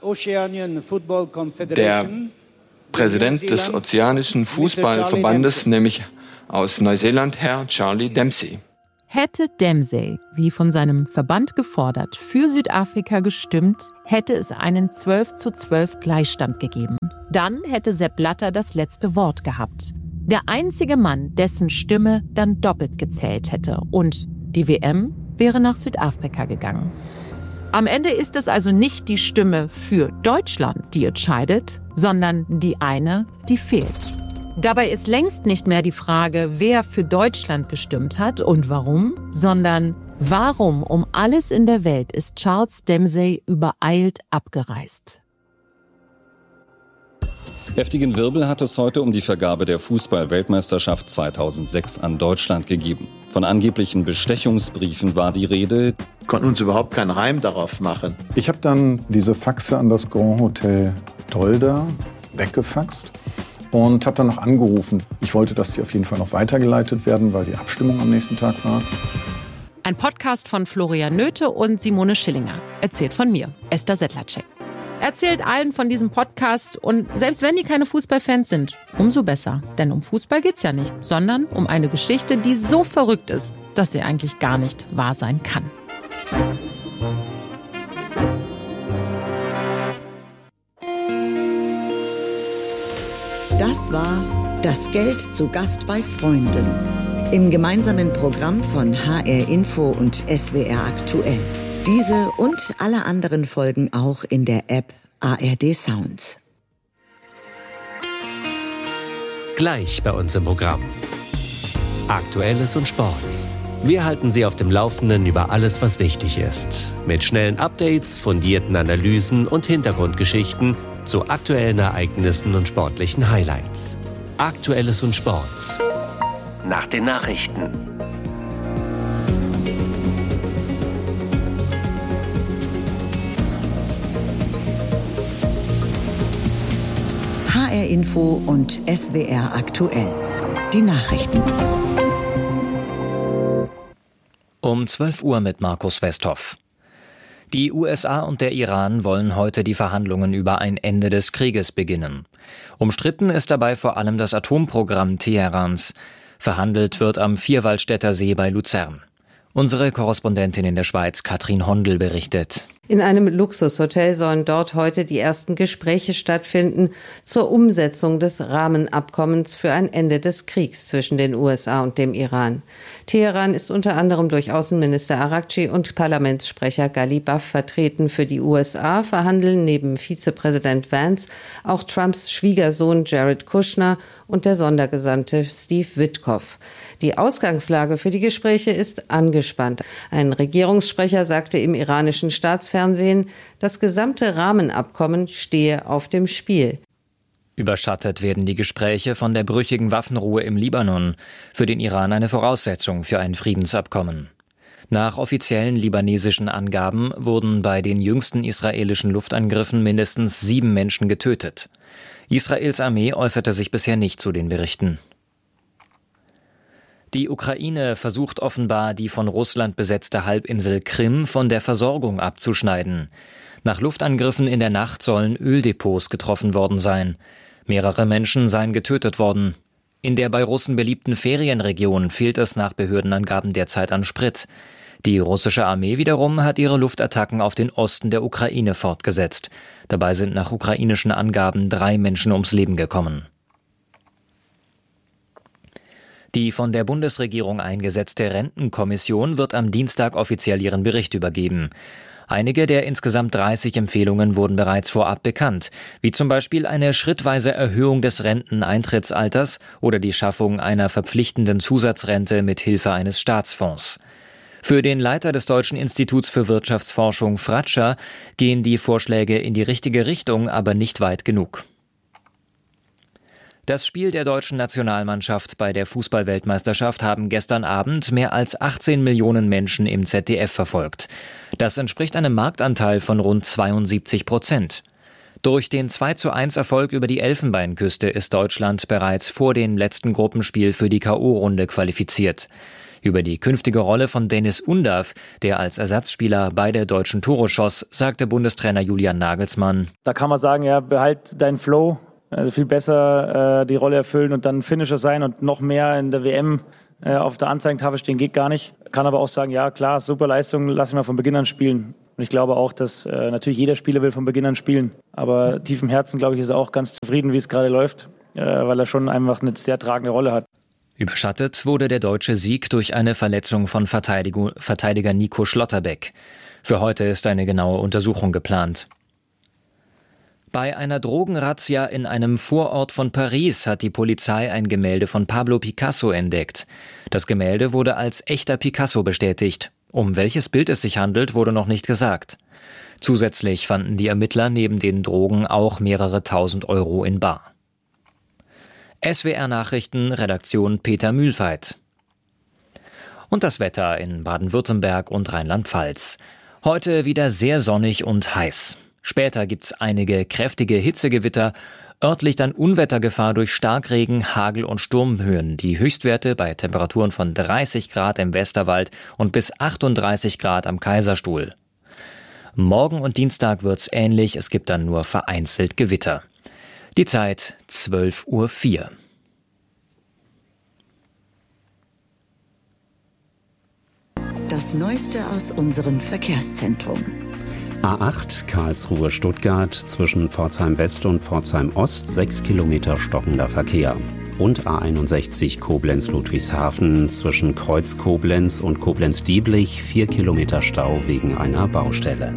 der Präsident des Ozeanischen Fußballverbandes, nämlich aus Neuseeland, Herr Charlie Dempsey. Hätte Dempsey, wie von seinem Verband gefordert, für Südafrika gestimmt, hätte es einen 12:12 Gleichstand gegeben. Dann hätte Sepp Blatter das letzte Wort gehabt. Der einzige Mann, dessen Stimme dann doppelt gezählt hätte. Und die WM wäre nach Südafrika gegangen. Am Ende ist es also nicht die Stimme für Deutschland, die entscheidet, sondern die eine, die fehlt. Dabei ist längst nicht mehr die Frage, wer für Deutschland gestimmt hat und warum, sondern warum um alles in der Welt ist Charles Dempsey übereilt abgereist. Heftigen Wirbel hat es heute um die Vergabe der Fußball-Weltmeisterschaft 2006 an Deutschland gegeben. Von angeblichen Bestechungsbriefen war die Rede. Wir konnten uns überhaupt keinen Reim darauf machen. Ich habe dann diese Faxe an das Grand Hotel Dolder weggefaxt und habe dann noch angerufen. Ich wollte, dass die auf jeden Fall noch weitergeleitet werden, weil die Abstimmung am nächsten Tag war. Ein Podcast von Florian Nöthe und Simone Schillinger. Erzählt von mir, Esther Sedlacek. Erzählt allen von diesem Podcast und selbst wenn die keine Fußballfans sind, umso besser. Denn um Fußball geht's ja nicht, sondern um eine Geschichte, die so verrückt ist, dass sie eigentlich gar nicht wahr sein kann. Das war Das Geld zu Gast bei Freunden. Im gemeinsamen Programm von HR Info und SWR Aktuell. Diese und alle anderen Folgen auch in der App ARD Sounds. Gleich bei uns im Programm. Aktuelles und Sports. Wir halten Sie auf dem Laufenden über alles, was wichtig ist. Mit schnellen Updates, fundierten Analysen und Hintergrundgeschichten zu aktuellen Ereignissen und sportlichen Highlights. Aktuelles und Sports. Nach den Nachrichten. HR Info und SWR Aktuell. Die Nachrichten. Um 12 Uhr mit Markus Westhoff. Die USA und der Iran wollen heute die Verhandlungen über ein Ende des Krieges beginnen. Umstritten ist dabei vor allem das Atomprogramm Teherans. Verhandelt wird am Vierwaldstätter See bei Luzern. Unsere Korrespondentin in der Schweiz, Katrin Hondel, berichtet. In einem Luxushotel sollen dort heute die ersten Gespräche stattfinden zur Umsetzung des Rahmenabkommens für ein Ende des Kriegs zwischen den USA und dem Iran. Teheran ist unter anderem durch Außenminister Araghchi und Parlamentssprecher Ghalibaf vertreten. Für die USA verhandeln neben Vizepräsident Vance auch Trumps Schwiegersohn Jared Kushner und der Sondergesandte Steve Witkoff. Die Ausgangslage für die Gespräche ist angespannt. Ein Regierungssprecher sagte im iranischen Staatsfernsehen, das gesamte Rahmenabkommen stehe auf dem Spiel. Überschattet werden die Gespräche von der brüchigen Waffenruhe im Libanon, für den Iran eine Voraussetzung für ein Friedensabkommen. Nach offiziellen libanesischen Angaben wurden bei den jüngsten israelischen Luftangriffen mindestens 7 Menschen getötet. Israels Armee äußerte sich bisher nicht zu den Berichten. Die Ukraine versucht offenbar, die von Russland besetzte Halbinsel Krim von der Versorgung abzuschneiden. Nach Luftangriffen in der Nacht sollen Öldepots getroffen worden sein. Mehrere Menschen seien getötet worden. In der bei Russen beliebten Ferienregion fehlt es nach Behördenangaben derzeit an Sprit. Die russische Armee wiederum hat ihre Luftattacken auf den Osten der Ukraine fortgesetzt. Dabei sind nach ukrainischen Angaben 3 Menschen ums Leben gekommen. Die von der Bundesregierung eingesetzte Rentenkommission wird am Dienstag offiziell ihren Bericht übergeben. Einige der insgesamt 30 Empfehlungen wurden bereits vorab bekannt, wie zum Beispiel eine schrittweise Erhöhung des Renteneintrittsalters oder die Schaffung einer verpflichtenden Zusatzrente mit Hilfe eines Staatsfonds. Für den Leiter des Deutschen Instituts für Wirtschaftsforschung Fratscher gehen die Vorschläge in die richtige Richtung, aber nicht weit genug. Das Spiel der deutschen Nationalmannschaft bei der Fußball-Weltmeisterschaft haben gestern Abend mehr als 18 Millionen Menschen im ZDF verfolgt. Das entspricht einem Marktanteil von rund 72%. Durch den 2:1 Erfolg über die Elfenbeinküste ist Deutschland bereits vor dem letzten Gruppenspiel für die K.O.-Runde qualifiziert. Über die künftige Rolle von Dennis Undav, der als Ersatzspieler beide deutschen Tore schoss, sagte Bundestrainer Julian Nagelsmann: Da kann man sagen, ja, behalt deinen Flow. Also viel besser die Rolle erfüllen und dann Finisher sein und noch mehr in der WM auf der Anzeigentafel stehen geht gar nicht. Kann aber auch sagen, ja klar, super Leistung, lass ihn mal von Beginn an spielen. Und ich glaube auch, dass natürlich jeder Spieler will von Beginn an spielen. Aber tief im Herzen, glaube ich, ist er auch ganz zufrieden, wie es gerade läuft, weil er schon einfach eine sehr tragende Rolle hat. Überschattet wurde der deutsche Sieg durch eine Verletzung von Verteidiger Nico Schlotterbeck. Für heute ist eine genaue Untersuchung geplant. Bei einer Drogenrazzia in einem Vorort von Paris hat die Polizei ein Gemälde von Pablo Picasso entdeckt. Das Gemälde wurde als echter Picasso bestätigt. Um welches Bild es sich handelt, wurde noch nicht gesagt. Zusätzlich fanden die Ermittler neben den Drogen auch mehrere tausend Euro in bar. SWR Nachrichten, Redaktion Peter Mühlfeit. Und das Wetter in Baden-Württemberg und Rheinland-Pfalz. Heute wieder sehr sonnig und heiß. Später gibt's einige kräftige Hitzegewitter, örtlich dann Unwettergefahr durch Starkregen, Hagel und Sturmhöhen. Die Höchstwerte bei Temperaturen von 30 Grad im Westerwald und bis 38 Grad am Kaiserstuhl. Morgen und Dienstag wird's ähnlich, es gibt dann nur vereinzelt Gewitter. Die Zeit 12:04 Uhr. Das Neueste aus unserem Verkehrszentrum. A8 Karlsruhe-Stuttgart zwischen Pforzheim West und Pforzheim Ost 6 Kilometer stockender Verkehr. Und A61 Koblenz-Ludwigshafen zwischen Kreuz Koblenz und Koblenz-Dieblich 4 Kilometer Stau wegen einer Baustelle.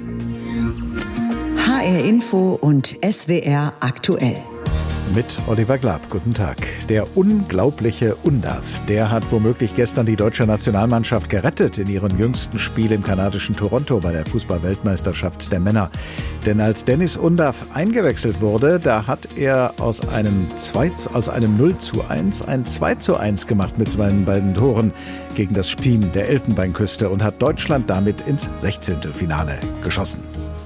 HR Info und SWR aktuell. Mit Oliver Glab, guten Tag. Der unglaubliche Undav, der hat womöglich gestern die deutsche Nationalmannschaft gerettet in ihrem jüngsten Spiel im kanadischen Toronto bei der Fußball-Weltmeisterschaft der Männer. Denn als Dennis Undav eingewechselt wurde, da hat er aus einem 0:1 ein 2:1 gemacht mit seinen beiden Toren gegen das Spiem der Elfenbeinküste und hat Deutschland damit ins 16. Finale geschossen.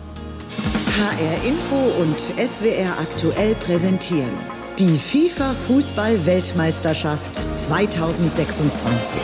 HR Info und SWR aktuell präsentieren die FIFA-Fußball-Weltmeisterschaft 2026.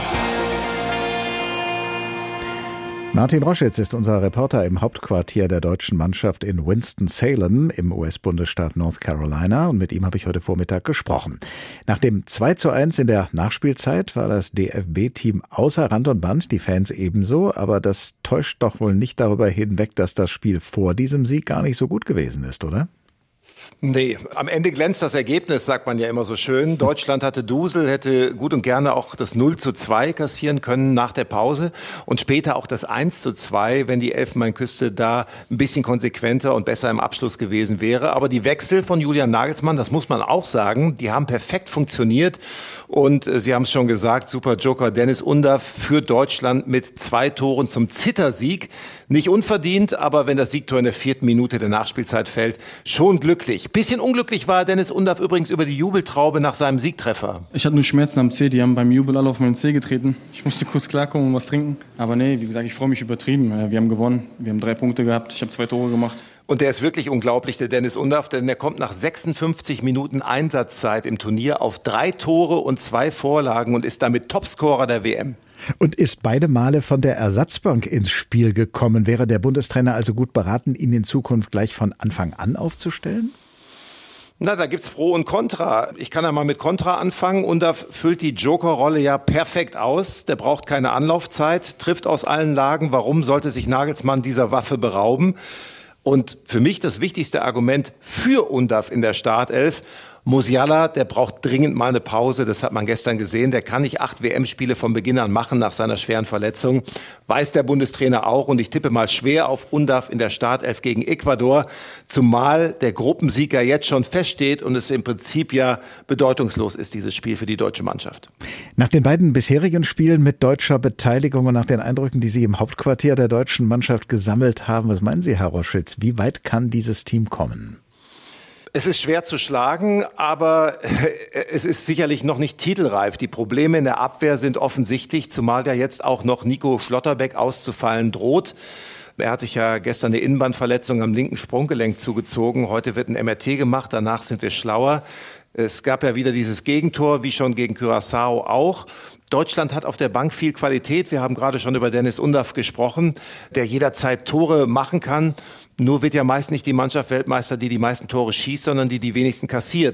Martin Roschitz ist unser Reporter im Hauptquartier der deutschen Mannschaft in Winston-Salem im US-Bundesstaat North Carolina und mit ihm habe ich heute Vormittag gesprochen. Nach dem 2:1 in der Nachspielzeit war das DFB-Team außer Rand und Band, die Fans ebenso, aber das täuscht doch wohl nicht darüber hinweg, dass das Spiel vor diesem Sieg gar nicht so gut gewesen ist, oder? Nee, am Ende glänzt das Ergebnis, sagt man ja immer so schön. Deutschland hatte Dusel, hätte gut und gerne auch das 0:2 kassieren können nach der Pause und später auch das 1:2, wenn die Elfenbeinküste da ein bisschen konsequenter und besser im Abschluss gewesen wäre. Aber die Wechsel von Julian Nagelsmann, das muss man auch sagen, die haben perfekt funktioniert und Sie haben es schon gesagt, super Joker Dennis Undav führt Deutschland mit 2 Toren zum Zittersieg. Nicht unverdient, aber wenn das Siegtor in der 4. Minute der Nachspielzeit fällt, schon glücklich. Bisschen unglücklich war Dennis Undav übrigens über die Jubeltraube nach seinem Siegtreffer. Ich hatte nur Schmerzen am Zeh, die haben beim Jubel alle auf meinen Zeh getreten. Ich musste kurz klarkommen und was trinken. Aber nee, wie gesagt, ich freue mich übertrieben. Wir haben gewonnen, wir haben 3 Punkte gehabt, ich habe 2 Tore gemacht. Und der ist wirklich unglaublich, der Dennis Undav, denn der kommt nach 56 Minuten Einsatzzeit im Turnier auf 3 Tore und 2 Vorlagen und ist damit Topscorer der WM. Und ist beide Male von der Ersatzbank ins Spiel gekommen. Wäre der Bundestrainer also gut beraten, ihn in Zukunft gleich von Anfang an aufzustellen? Na, da gibt's Pro und Contra. Ich kann ja mal mit Contra anfangen. Undav füllt die Joker-Rolle ja perfekt aus. Der braucht keine Anlaufzeit, trifft aus allen Lagen. Warum sollte sich Nagelsmann dieser Waffe berauben? Und für mich das wichtigste Argument für Undav in der Startelf: Musiala, der braucht dringend mal eine Pause, das hat man gestern gesehen. Der kann nicht 8 WM-Spiele von Beginn an machen nach seiner schweren Verletzung. Weiß der Bundestrainer auch und ich tippe mal schwer auf Undav in der Startelf gegen Ecuador. Zumal der Gruppensieger jetzt schon feststeht und es im Prinzip ja bedeutungslos ist, dieses Spiel für die deutsche Mannschaft. Nach den beiden bisherigen Spielen mit deutscher Beteiligung und nach den Eindrücken, die Sie im Hauptquartier der deutschen Mannschaft gesammelt haben, was meinen Sie, Herr Roschitz, wie weit kann dieses Team kommen? Es ist schwer zu schlagen, aber es ist sicherlich noch nicht titelreif. Die Probleme in der Abwehr sind offensichtlich, zumal ja jetzt auch noch Nico Schlotterbeck auszufallen droht. Er hat sich ja gestern eine Innenbandverletzung am linken Sprunggelenk zugezogen. Heute wird ein MRT gemacht, danach sind wir schlauer. Es gab ja wieder dieses Gegentor, wie schon gegen Curaçao auch. Deutschland hat auf der Bank viel Qualität. Wir haben gerade schon über Dennis Undav gesprochen, der jederzeit Tore machen kann. Nur wird ja meist nicht die Mannschaft Weltmeister, die die meisten Tore schießt, sondern die wenigsten kassiert.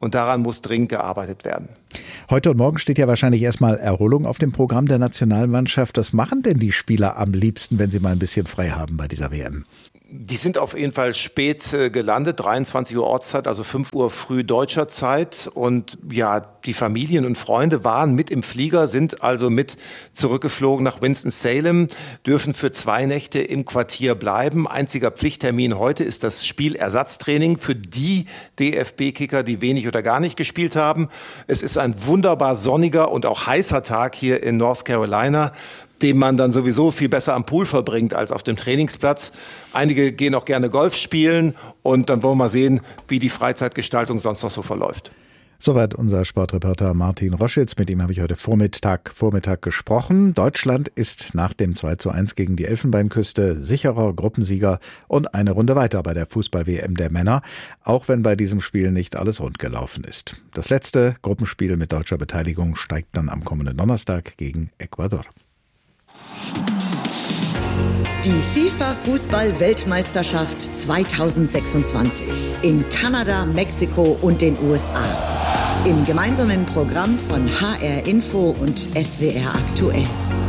Und daran muss dringend gearbeitet werden. Heute und morgen steht ja wahrscheinlich erstmal Erholung auf dem Programm der Nationalmannschaft. Was machen denn die Spieler am liebsten, wenn sie mal ein bisschen frei haben bei dieser WM? Die sind auf jeden Fall spät gelandet, 23 Uhr Ortszeit, also 5 Uhr früh deutscher Zeit. Und ja, die Familien und Freunde waren mit im Flieger, sind also mit zurückgeflogen nach Winston-Salem, dürfen für 2 Nächte im Quartier bleiben. Einziger Pflichttermin heute ist das Spielersatztraining für die DFB-Kicker, die wenig oder gar nicht gespielt haben. Es ist ein wunderbar sonniger und auch heißer Tag hier in North Carolina, den man dann sowieso viel besser am Pool verbringt als auf dem Trainingsplatz. Einige gehen auch gerne Golf spielen und dann wollen wir mal sehen, wie die Freizeitgestaltung sonst noch so verläuft. Soweit unser Sportreporter Martin Roschitz. Mit ihm habe ich heute Vormittag gesprochen. Deutschland ist nach dem 2:1 gegen die Elfenbeinküste sicherer Gruppensieger und eine Runde weiter bei der Fußball-WM der Männer, auch wenn bei diesem Spiel nicht alles rund gelaufen ist. Das letzte Gruppenspiel mit deutscher Beteiligung steigt dann am kommenden Donnerstag gegen Ecuador. Die FIFA-Fußball-Weltmeisterschaft 2026 in Kanada, Mexiko und den USA. Im gemeinsamen Programm von HR Info und SWR Aktuell.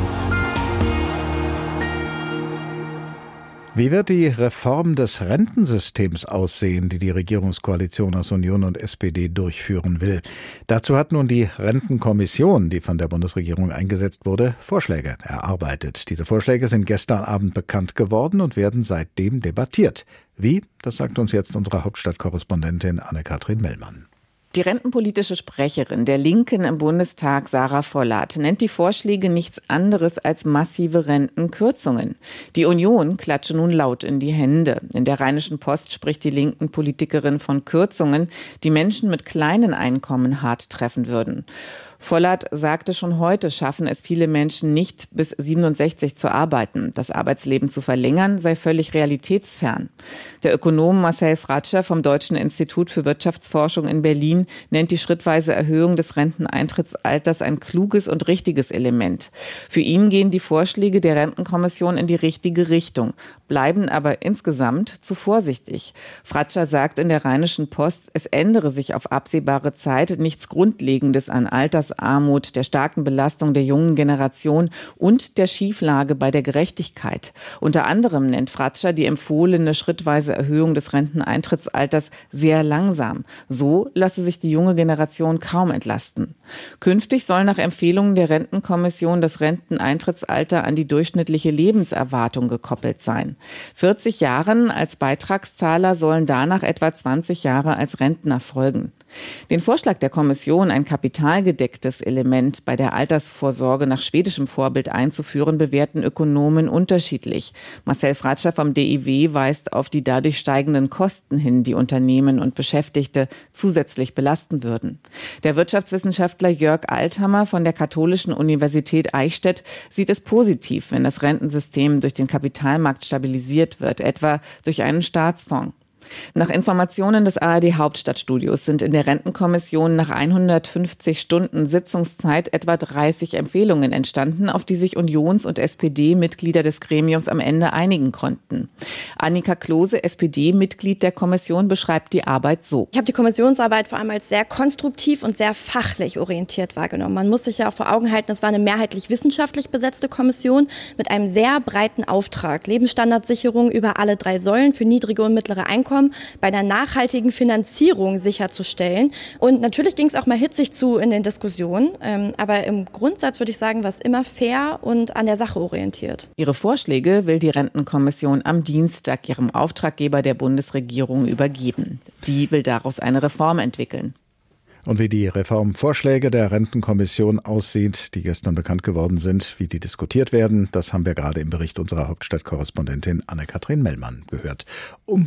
Wie wird die Reform des Rentensystems aussehen, die Regierungskoalition aus Union und SPD durchführen will? Dazu hat nun die Rentenkommission, die von der Bundesregierung eingesetzt wurde, Vorschläge erarbeitet. Diese Vorschläge sind gestern Abend bekannt geworden und werden seitdem debattiert. Wie? Das sagt uns jetzt unsere Hauptstadtkorrespondentin Anne-Kathrin Mellmann. Die rentenpolitische Sprecherin der Linken im Bundestag, Sarah Vollert, nennt die Vorschläge nichts anderes als massive Rentenkürzungen. Die Union klatsche nun laut in die Hände. In der Rheinischen Post spricht die linken Politikerin von Kürzungen, die Menschen mit kleinen Einkommen hart treffen würden. Vollert sagte, schon heute schaffen es viele Menschen nicht, bis 67 zu arbeiten. Das Arbeitsleben zu verlängern sei völlig realitätsfern. Der Ökonom Marcel Fratscher vom Deutschen Institut für Wirtschaftsforschung in Berlin nennt die schrittweise Erhöhung des Renteneintrittsalters ein kluges und richtiges Element. Für ihn gehen die Vorschläge der Rentenkommission in die richtige Richtung, bleiben aber insgesamt zu vorsichtig. Fratscher sagt in der Rheinischen Post, es ändere sich auf absehbare Zeit nichts Grundlegendes an Altersarmut, der starken Belastung der jungen Generation und der Schieflage bei der Gerechtigkeit. Unter anderem nennt Fratscher die empfohlene schrittweise Erhöhung des Renteneintrittsalters sehr langsam. So lasse sich die junge Generation kaum entlasten. Künftig soll nach Empfehlungen der Rentenkommission das Renteneintrittsalter an die durchschnittliche Lebenserwartung gekoppelt sein. 40 Jahren als Beitragszahler sollen danach etwa 20 Jahre als Rentner folgen. Den Vorschlag der Kommission, ein kapitalgedecktes Element bei der Altersvorsorge nach schwedischem Vorbild einzuführen, bewerten Ökonomen unterschiedlich. Marcel Fratscher vom DIW weist auf die dadurch steigenden Kosten hin, die Unternehmen und Beschäftigte zusätzlich belasten würden. Der Wirtschaftswissenschaftler Jörg Althammer von der Katholischen Universität Eichstätt sieht es positiv, wenn das Rentensystem durch den Kapitalmarkt stabilisiert wird, etwa durch einen Staatsfonds. Nach Informationen des ARD-Hauptstadtstudios sind in der Rentenkommission nach 150 Stunden Sitzungszeit etwa 30 Empfehlungen entstanden, auf die sich Unions- und SPD-Mitglieder des Gremiums am Ende einigen konnten. Annika Klose, SPD-Mitglied der Kommission, beschreibt die Arbeit so. Ich habe die Kommissionsarbeit vor allem als sehr konstruktiv und sehr fachlich orientiert wahrgenommen. Man muss sich ja auch vor Augen halten, es war eine mehrheitlich wissenschaftlich besetzte Kommission mit einem sehr breiten Auftrag. Lebensstandardsicherung über alle 3 Säulen für niedrige und mittlere Einkommen bei einer nachhaltigen Finanzierung sicherzustellen. Und natürlich ging es auch mal hitzig zu in den Diskussionen. Aber im Grundsatz würde ich sagen, war es immer fair und an der Sache orientiert. Ihre Vorschläge will die Rentenkommission am Dienstag ihrem Auftraggeber der Bundesregierung übergeben. Die will daraus eine Reform entwickeln. Und wie die Reformvorschläge der Rentenkommission aussieht, die gestern bekannt geworden sind, wie die diskutiert werden, das haben wir gerade im Bericht unserer Hauptstadtkorrespondentin Anne-Kathrin Mellmann gehört. Um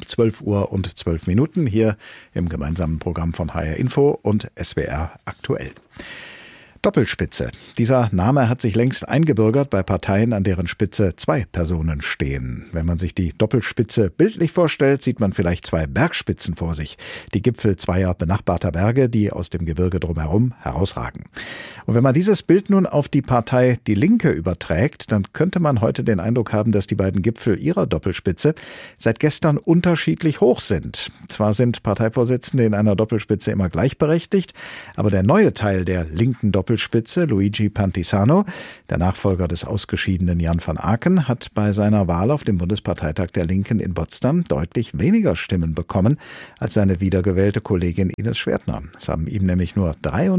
12:12 hier im gemeinsamen Programm von HR Info und SWR Aktuell. Doppelspitze. Dieser Name hat sich längst eingebürgert bei Parteien, an deren Spitze 2 Personen stehen. Wenn man sich die Doppelspitze bildlich vorstellt, sieht man vielleicht 2 Bergspitzen vor sich. Die Gipfel zweier benachbarter Berge, die aus dem Gebirge drumherum herausragen. Und wenn man dieses Bild nun auf die Partei Die Linke überträgt, dann könnte man heute den Eindruck haben, dass die beiden Gipfel ihrer Doppelspitze seit gestern unterschiedlich hoch sind. Zwar sind Parteivorsitzende in einer Doppelspitze immer gleichberechtigt, aber der neue Teil der linken Doppelspitze, Luigi Pantisano, der Nachfolger des ausgeschiedenen Jan van Aken, hat bei seiner Wahl auf dem Bundesparteitag der Linken in Potsdam deutlich weniger Stimmen bekommen als seine wiedergewählte Kollegin Ines Schwertner. Es haben ihm nämlich nur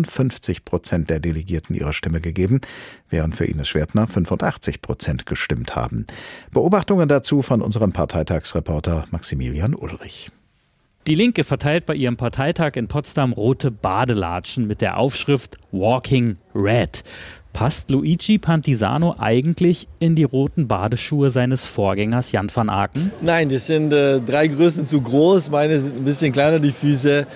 53% der Delegierten ihre Stimme gegeben, während für Ines Schwertner 85% gestimmt haben. Beobachtungen dazu von unserem Parteitagsreporter Maximilian Ulrich. Die Linke verteilt bei ihrem Parteitag in Potsdam rote Badelatschen mit der Aufschrift Walking Red. Passt Luigi Pantisano eigentlich in die roten Badeschuhe seines Vorgängers Jan van Aken? Nein, das sind 3 Größen zu groß. Meine sind ein bisschen kleiner, die Füße.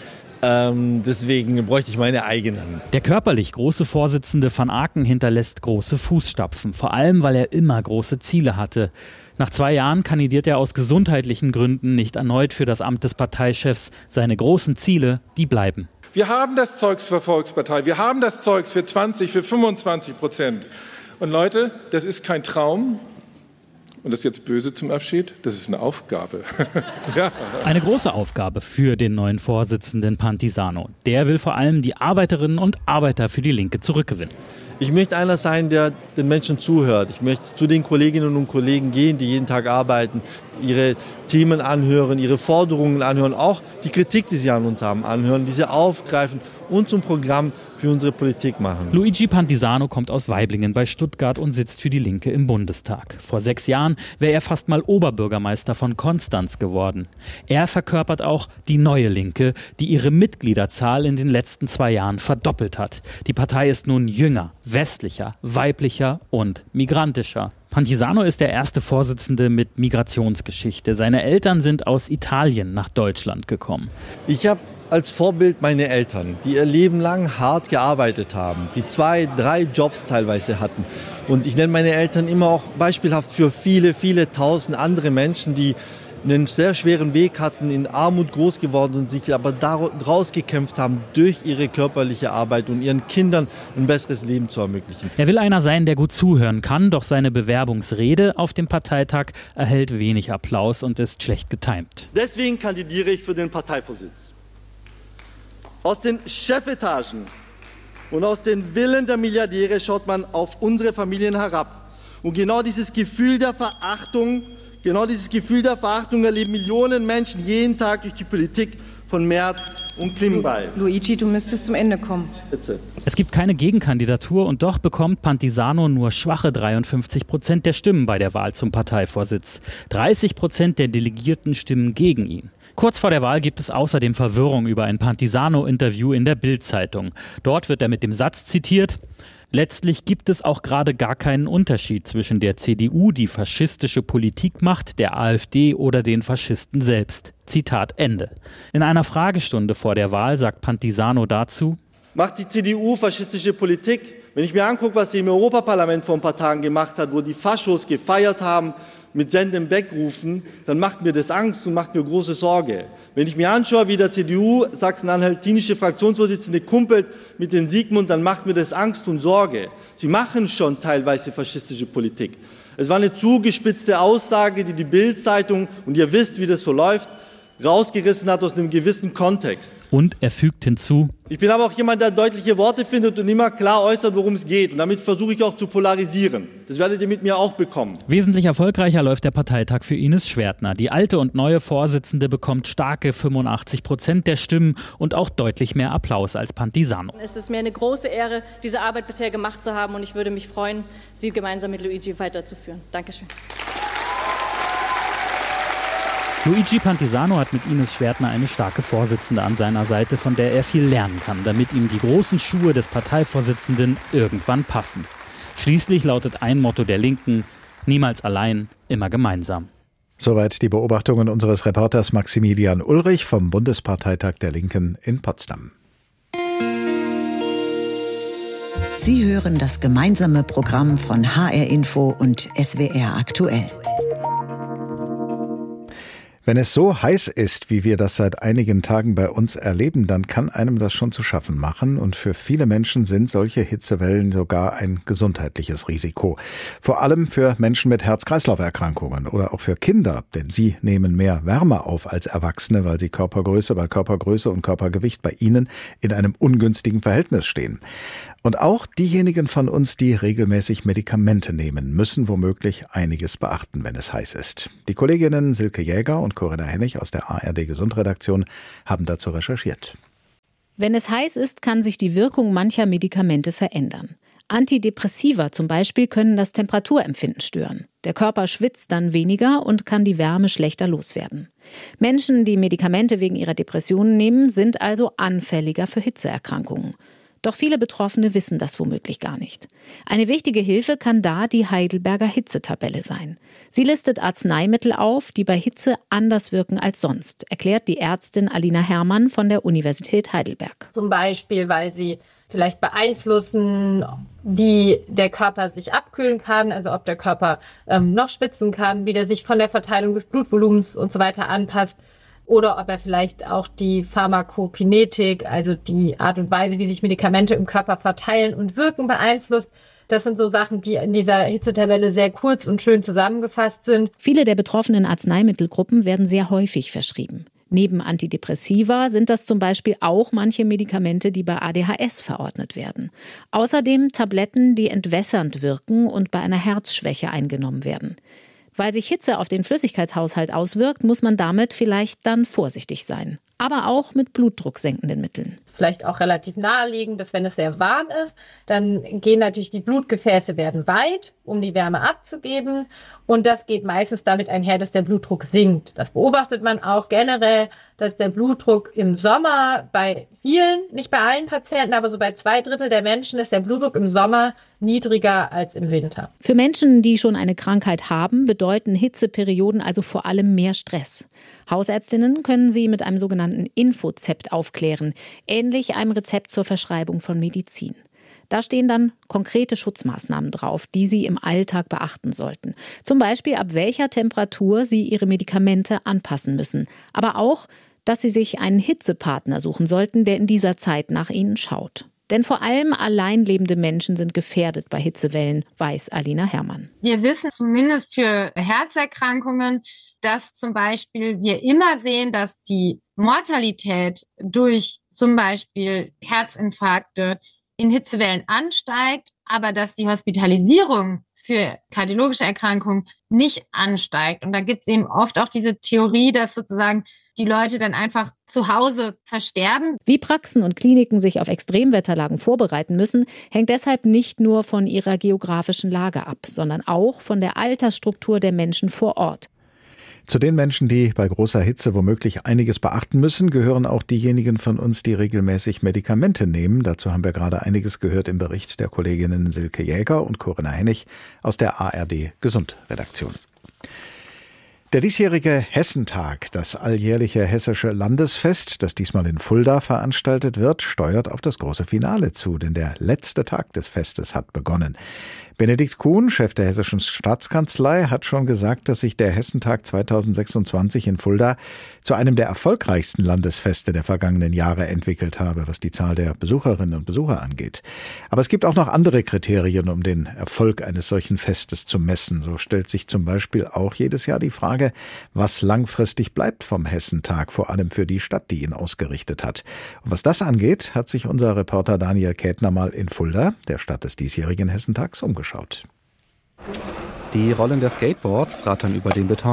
Deswegen bräuchte ich meine eigenen. Der körperlich große Vorsitzende van Aken hinterlässt große Fußstapfen, vor allem weil er immer große Ziele hatte. Nach 2 Jahren kandidiert er aus gesundheitlichen Gründen nicht erneut für das Amt des Parteichefs. Seine großen Ziele, die bleiben. Wir haben das Zeugs für Volkspartei, wir haben das Zeugs für 20, für 25%. Und Leute, das ist kein Traum. Und das ist jetzt böse zum Abschied, das ist eine Aufgabe. Ja. Eine große Aufgabe für den neuen Vorsitzenden Pantisano. Der will vor allem die Arbeiterinnen und Arbeiter für die Linke zurückgewinnen. Ich möchte einer sein, der den Menschen zuhört. Ich möchte zu den Kolleginnen und Kollegen gehen, die jeden Tag arbeiten, ihre Themen anhören, ihre Forderungen anhören, auch die Kritik, die sie an uns haben, anhören, diese aufgreifen und zum Programm für unsere Politik machen. Luigi Pantisano kommt aus Waiblingen bei Stuttgart und sitzt für die Linke im Bundestag. Vor 6 Jahren wäre er fast mal Oberbürgermeister von Konstanz geworden. Er verkörpert auch die neue Linke, die ihre Mitgliederzahl in den letzten 2 Jahren verdoppelt hat. Die Partei ist nun jünger, westlicher, weiblicher und migrantischer. Pantisano ist der erste Vorsitzende mit Migrationsgeschichte. Seine Eltern sind aus Italien nach Deutschland gekommen. Ich habe als Vorbild meine Eltern, die ihr Leben lang hart gearbeitet haben, die 2, 3 Jobs teilweise hatten. Und ich nenne meine Eltern immer auch beispielhaft für viele, viele tausend andere Menschen, die einen sehr schweren Weg hatten, in Armut groß geworden und sich aber daraus gekämpft haben, durch ihre körperliche Arbeit und ihren Kindern ein besseres Leben zu ermöglichen. Er will einer sein, der gut zuhören kann, doch seine Bewerbungsrede auf dem Parteitag erhält wenig Applaus und ist schlecht getimt. Deswegen kandidiere ich für den Parteivorsitz. Aus den Chefetagen und aus den Villen der Milliardäre schaut man auf unsere Familien herab. Und genau dieses Gefühl der Verachtung erleben Millionen Menschen jeden Tag durch die Politik von Merz und Klingbeil. Luigi, du müsstest zum Ende kommen. Bitte. Es gibt keine Gegenkandidatur und doch bekommt Pantisano nur schwache 53% der Stimmen bei der Wahl zum Parteivorsitz. 30% der Delegierten stimmen gegen ihn. Kurz vor der Wahl gibt es außerdem Verwirrung über ein Pantisano-Interview in der Bild-Zeitung. Dort wird er mit dem Satz zitiert: Letztlich gibt es auch gerade gar keinen Unterschied zwischen der CDU, die faschistische Politik macht, der AfD oder den Faschisten selbst. Zitat Ende. In einer Fragestunde vor der Wahl sagt Pantisano dazu: Macht die CDU faschistische Politik? Wenn ich mir angucke, was sie im Europaparlament vor ein paar Tagen gemacht hat, wo die Faschos gefeiert haben, mit Senden Beck-Rufen, dann macht mir das Angst und macht mir große Sorge. Wenn ich mir anschaue, wie der CDU sachsen-anhaltinische Fraktionsvorsitzende kumpelt mit den Sigmund, dann macht mir das Angst und Sorge. Sie machen schon teilweise faschistische Politik. Es war eine zugespitzte Aussage, die Bild-Zeitung, und ihr wisst, wie das so läuft, rausgerissen hat aus einem gewissen Kontext. Und er fügt hinzu: Ich bin aber auch jemand, der deutliche Worte findet und immer klar äußert, worum es geht. Und damit versuche ich auch zu polarisieren. Das werdet ihr mit mir auch bekommen. Wesentlich erfolgreicher läuft der Parteitag für Ines Schwertner. Die alte und neue Vorsitzende bekommt starke 85% der Stimmen und auch deutlich mehr Applaus als Pantisano. Es ist mir eine große Ehre, diese Arbeit bisher gemacht zu haben. Und ich würde mich freuen, sie gemeinsam mit Luigi weiterzuführen. Dankeschön. Luigi Pantisano hat mit Ines Schwertner eine starke Vorsitzende an seiner Seite, von der er viel lernen kann, damit ihm die großen Schuhe des Parteivorsitzenden irgendwann passen. Schließlich lautet ein Motto der Linken: niemals allein, immer gemeinsam. Soweit die Beobachtungen unseres Reporters Maximilian Ulrich vom Bundesparteitag der Linken in Potsdam. Sie hören das gemeinsame Programm von HR Info und SWR aktuell. Wenn es so heiß ist, wie wir das seit einigen Tagen bei uns erleben, dann kann einem das schon zu schaffen machen. Und für viele Menschen sind solche Hitzewellen sogar ein gesundheitliches Risiko. Vor allem für Menschen mit Herz-Kreislauf-Erkrankungen oder auch für Kinder, denn sie nehmen mehr Wärme auf als Erwachsene, weil sie Körpergröße und Körpergewicht bei ihnen in einem ungünstigen Verhältnis stehen. Und auch diejenigen von uns, die regelmäßig Medikamente nehmen, müssen womöglich einiges beachten, wenn es heiß ist. Die Kolleginnen Silke Jäger und Corinna Hennig aus der ARD Gesundredaktion haben dazu recherchiert. Wenn es heiß ist, kann sich die Wirkung mancher Medikamente verändern. Antidepressiva zum Beispiel können das Temperaturempfinden stören. Der Körper schwitzt dann weniger und kann die Wärme schlechter loswerden. Menschen, die Medikamente wegen ihrer Depressionen nehmen, sind also anfälliger für Hitzeerkrankungen. Doch viele Betroffene wissen das womöglich gar nicht. Eine wichtige Hilfe kann da die Heidelberger Hitzetabelle sein. Sie listet Arzneimittel auf, die bei Hitze anders wirken als sonst, erklärt die Ärztin Alina Herrmann von der Universität Heidelberg. Zum Beispiel, weil sie vielleicht beeinflussen, wie der Körper sich abkühlen kann, also ob der Körper noch schwitzen kann, wie der sich von der Verteilung des Blutvolumens und so weiter anpasst. Oder ob er vielleicht auch die Pharmakokinetik, also die Art und Weise, wie sich Medikamente im Körper verteilen und wirken, beeinflusst. Das sind so Sachen, die in dieser Hitzetabelle sehr kurz und schön zusammengefasst sind. Viele der betroffenen Arzneimittelgruppen werden sehr häufig verschrieben. Neben Antidepressiva sind das zum Beispiel auch manche Medikamente, die bei ADHS verordnet werden. Außerdem Tabletten, die entwässernd wirken und bei einer Herzschwäche eingenommen werden. Weil sich Hitze auf den Flüssigkeitshaushalt auswirkt, muss man damit vielleicht dann vorsichtig sein. Aber auch mit blutdrucksenkenden Mitteln. Vielleicht auch relativ naheliegend, dass wenn es sehr warm ist, dann gehen natürlich die Blutgefäße werden weit, um die Wärme abzugeben. Und das geht meistens damit einher, dass der Blutdruck sinkt. Das beobachtet man auch generell, dass der Blutdruck im Sommer bei vielen, nicht bei allen Patienten, aber so bei 2/3 der Menschen ist der Blutdruck im Sommer niedriger als im Winter. Für Menschen, die schon eine Krankheit haben, bedeuten Hitzeperioden also vor allem mehr Stress. Hausärztinnen können sie mit einem sogenannten Infozept aufklären, ähnlich einem Rezept zur Verschreibung von Medizin. Da stehen dann konkrete Schutzmaßnahmen drauf, die Sie im Alltag beachten sollten. Zum Beispiel, ab welcher Temperatur Sie Ihre Medikamente anpassen müssen. Aber auch, dass Sie sich einen Hitzepartner suchen sollten, der in dieser Zeit nach Ihnen schaut. Denn vor allem allein lebende Menschen sind gefährdet bei Hitzewellen, weiß Alina Herrmann. Wir wissen zumindest für Herzerkrankungen, dass zum Beispiel wir immer sehen, dass die Mortalität durch zum Beispiel Herzinfarkte in Hitzewellen ansteigt, aber dass die Hospitalisierung für kardiologische Erkrankungen nicht ansteigt. Und da gibt es eben oft auch diese Theorie, dass sozusagen die Leute dann einfach zu Hause versterben. Wie Praxen und Kliniken sich auf Extremwetterlagen vorbereiten müssen, hängt deshalb nicht nur von ihrer geografischen Lage ab, sondern auch von der Altersstruktur der Menschen vor Ort. Zu den Menschen, die bei großer Hitze womöglich einiges beachten müssen, gehören auch diejenigen von uns, die regelmäßig Medikamente nehmen. Dazu haben wir gerade einiges gehört im Bericht der Kolleginnen Silke Jäger und Corinna Hennig aus der ARD Gesundredaktion. Der diesjährige Hessentag, das alljährliche hessische Landesfest, das diesmal in Fulda veranstaltet wird, steuert auf das große Finale zu, denn der letzte Tag des Festes hat begonnen. Benedikt Kuhn, Chef der Hessischen Staatskanzlei, hat schon gesagt, dass sich der Hessentag 2026 in Fulda zu einem der erfolgreichsten Landesfeste der vergangenen Jahre entwickelt habe, was die Zahl der Besucherinnen und Besucher angeht. Aber es gibt auch noch andere Kriterien, um den Erfolg eines solchen Festes zu messen. So stellt sich zum Beispiel auch jedes Jahr die Frage, was langfristig bleibt vom Hessentag, vor allem für die Stadt, die ihn ausgerichtet hat. Und was das angeht, hat sich unser Reporter Daniel Kätner mal in Fulda, der Stadt des diesjährigen Hessentags, umgeschaut. Die Rollen der Skateboards rattern über den Beton.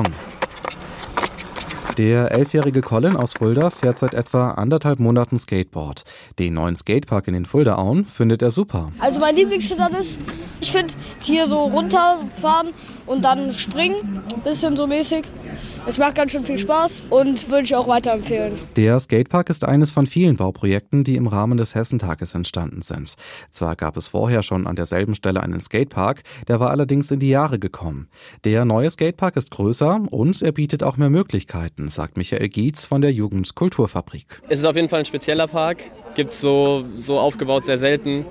Der 11-jährige Colin aus Fulda fährt seit etwa 1,5 Monaten Skateboard. Den neuen Skatepark in den Fuldaauen findet er super. Also mein Lieblingsstart ist, ich finde hier so runterfahren und dann springen, bisschen so mäßig. Es macht ganz schön viel Spaß und würde ich auch weiterempfehlen. Der Skatepark ist eines von vielen Bauprojekten, die im Rahmen des Hessentages entstanden sind. Zwar gab es vorher schon an derselben Stelle einen Skatepark, der war allerdings in die Jahre gekommen. Der neue Skatepark ist größer und er bietet auch mehr Möglichkeiten, sagt Michael Gietz von der Jugendkulturfabrik. Es ist auf jeden Fall ein spezieller Park, gibt so aufgebaut sehr selten.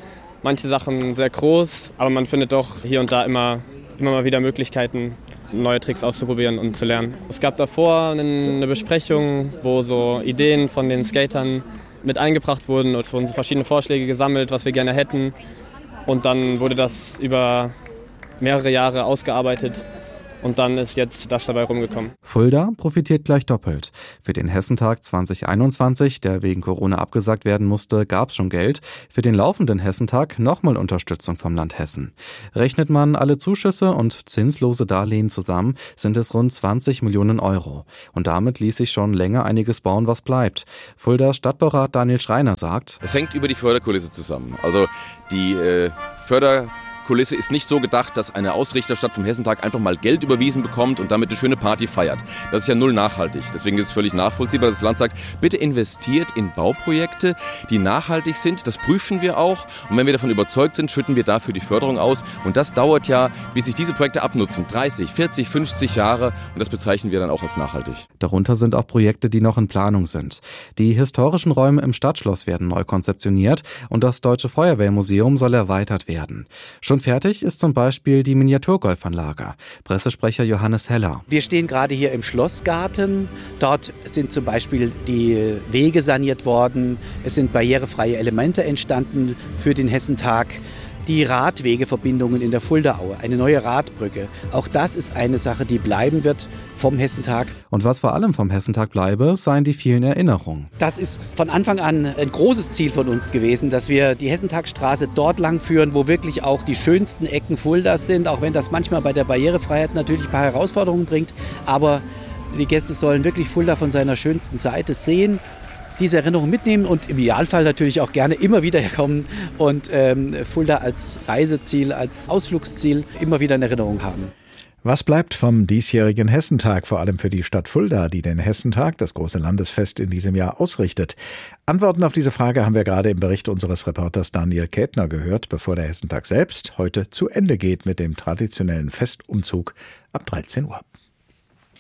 manche Sachen sehr groß, aber man findet doch hier und da immer mal wieder Möglichkeiten, neue Tricks auszuprobieren und zu lernen. Es gab davor eine Besprechung, wo so Ideen von den Skatern mit eingebracht wurden. Es wurden verschiedene Vorschläge gesammelt, was wir gerne hätten. Und dann wurde das über mehrere Jahre ausgearbeitet. Und dann ist jetzt das dabei rumgekommen. Fulda profitiert gleich doppelt. Für den Hessentag 2021, der wegen Corona abgesagt werden musste, gab es schon Geld. Für den laufenden Hessentag nochmal Unterstützung vom Land Hessen. Rechnet man alle Zuschüsse und zinslose Darlehen zusammen, sind es rund 20 Millionen Euro. Und damit ließ sich schon länger einiges bauen, was bleibt. Fuldas Stadtbaurat Daniel Schreiner sagt: Es hängt über die Förderkulisse zusammen. Also die Förderkulisse ist nicht so gedacht, dass eine Ausrichterstadt vom Hessentag einfach mal Geld überwiesen bekommt und damit eine schöne Party feiert. Das ist ja null nachhaltig. Deswegen ist es völlig nachvollziehbar, dass das Land sagt, bitte investiert in Bauprojekte, die nachhaltig sind. Das prüfen wir auch. Und wenn wir davon überzeugt sind, schütten wir dafür die Förderung aus. Und das dauert ja, bis sich diese Projekte abnutzen. 30, 40, 50 Jahre. Und das bezeichnen wir dann auch als nachhaltig. Darunter sind auch Projekte, die noch in Planung sind. Die historischen Räume im Stadtschloss werden neu konzeptioniert und das Deutsche Feuerwehrmuseum soll erweitert werden. Schon fertig ist zum Beispiel die Miniaturgolfanlage. Pressesprecher Johannes Heller. Wir stehen gerade hier im Schlossgarten. Dort sind zum Beispiel die Wege saniert worden. Es sind barrierefreie Elemente entstanden für den Hessentag. Die Radwegeverbindungen in der Fuldaaue, eine neue Radbrücke. Auch das ist eine Sache, die bleiben wird vom Hessentag. Und was vor allem vom Hessentag bleibe, seien die vielen Erinnerungen. Das ist von Anfang an ein großes Ziel von uns gewesen, dass wir die Hessentagstraße dort lang führen, wo wirklich auch die schönsten Ecken Fuldas sind, auch wenn das manchmal bei der Barrierefreiheit natürlich ein paar Herausforderungen bringt. Aber die Gäste sollen wirklich Fulda von seiner schönsten Seite sehen, diese Erinnerung mitnehmen und im Idealfall natürlich auch gerne immer wieder herkommen und Fulda als Reiseziel, als Ausflugsziel immer wieder in Erinnerung haben. Was bleibt vom diesjährigen Hessentag, vor allem für die Stadt Fulda, die den Hessentag, das große Landesfest, in diesem Jahr ausrichtet? Antworten auf diese Frage haben wir gerade im Bericht unseres Reporters Daniel Kätner gehört, bevor der Hessentag selbst heute zu Ende geht mit dem traditionellen Festumzug ab 13 Uhr.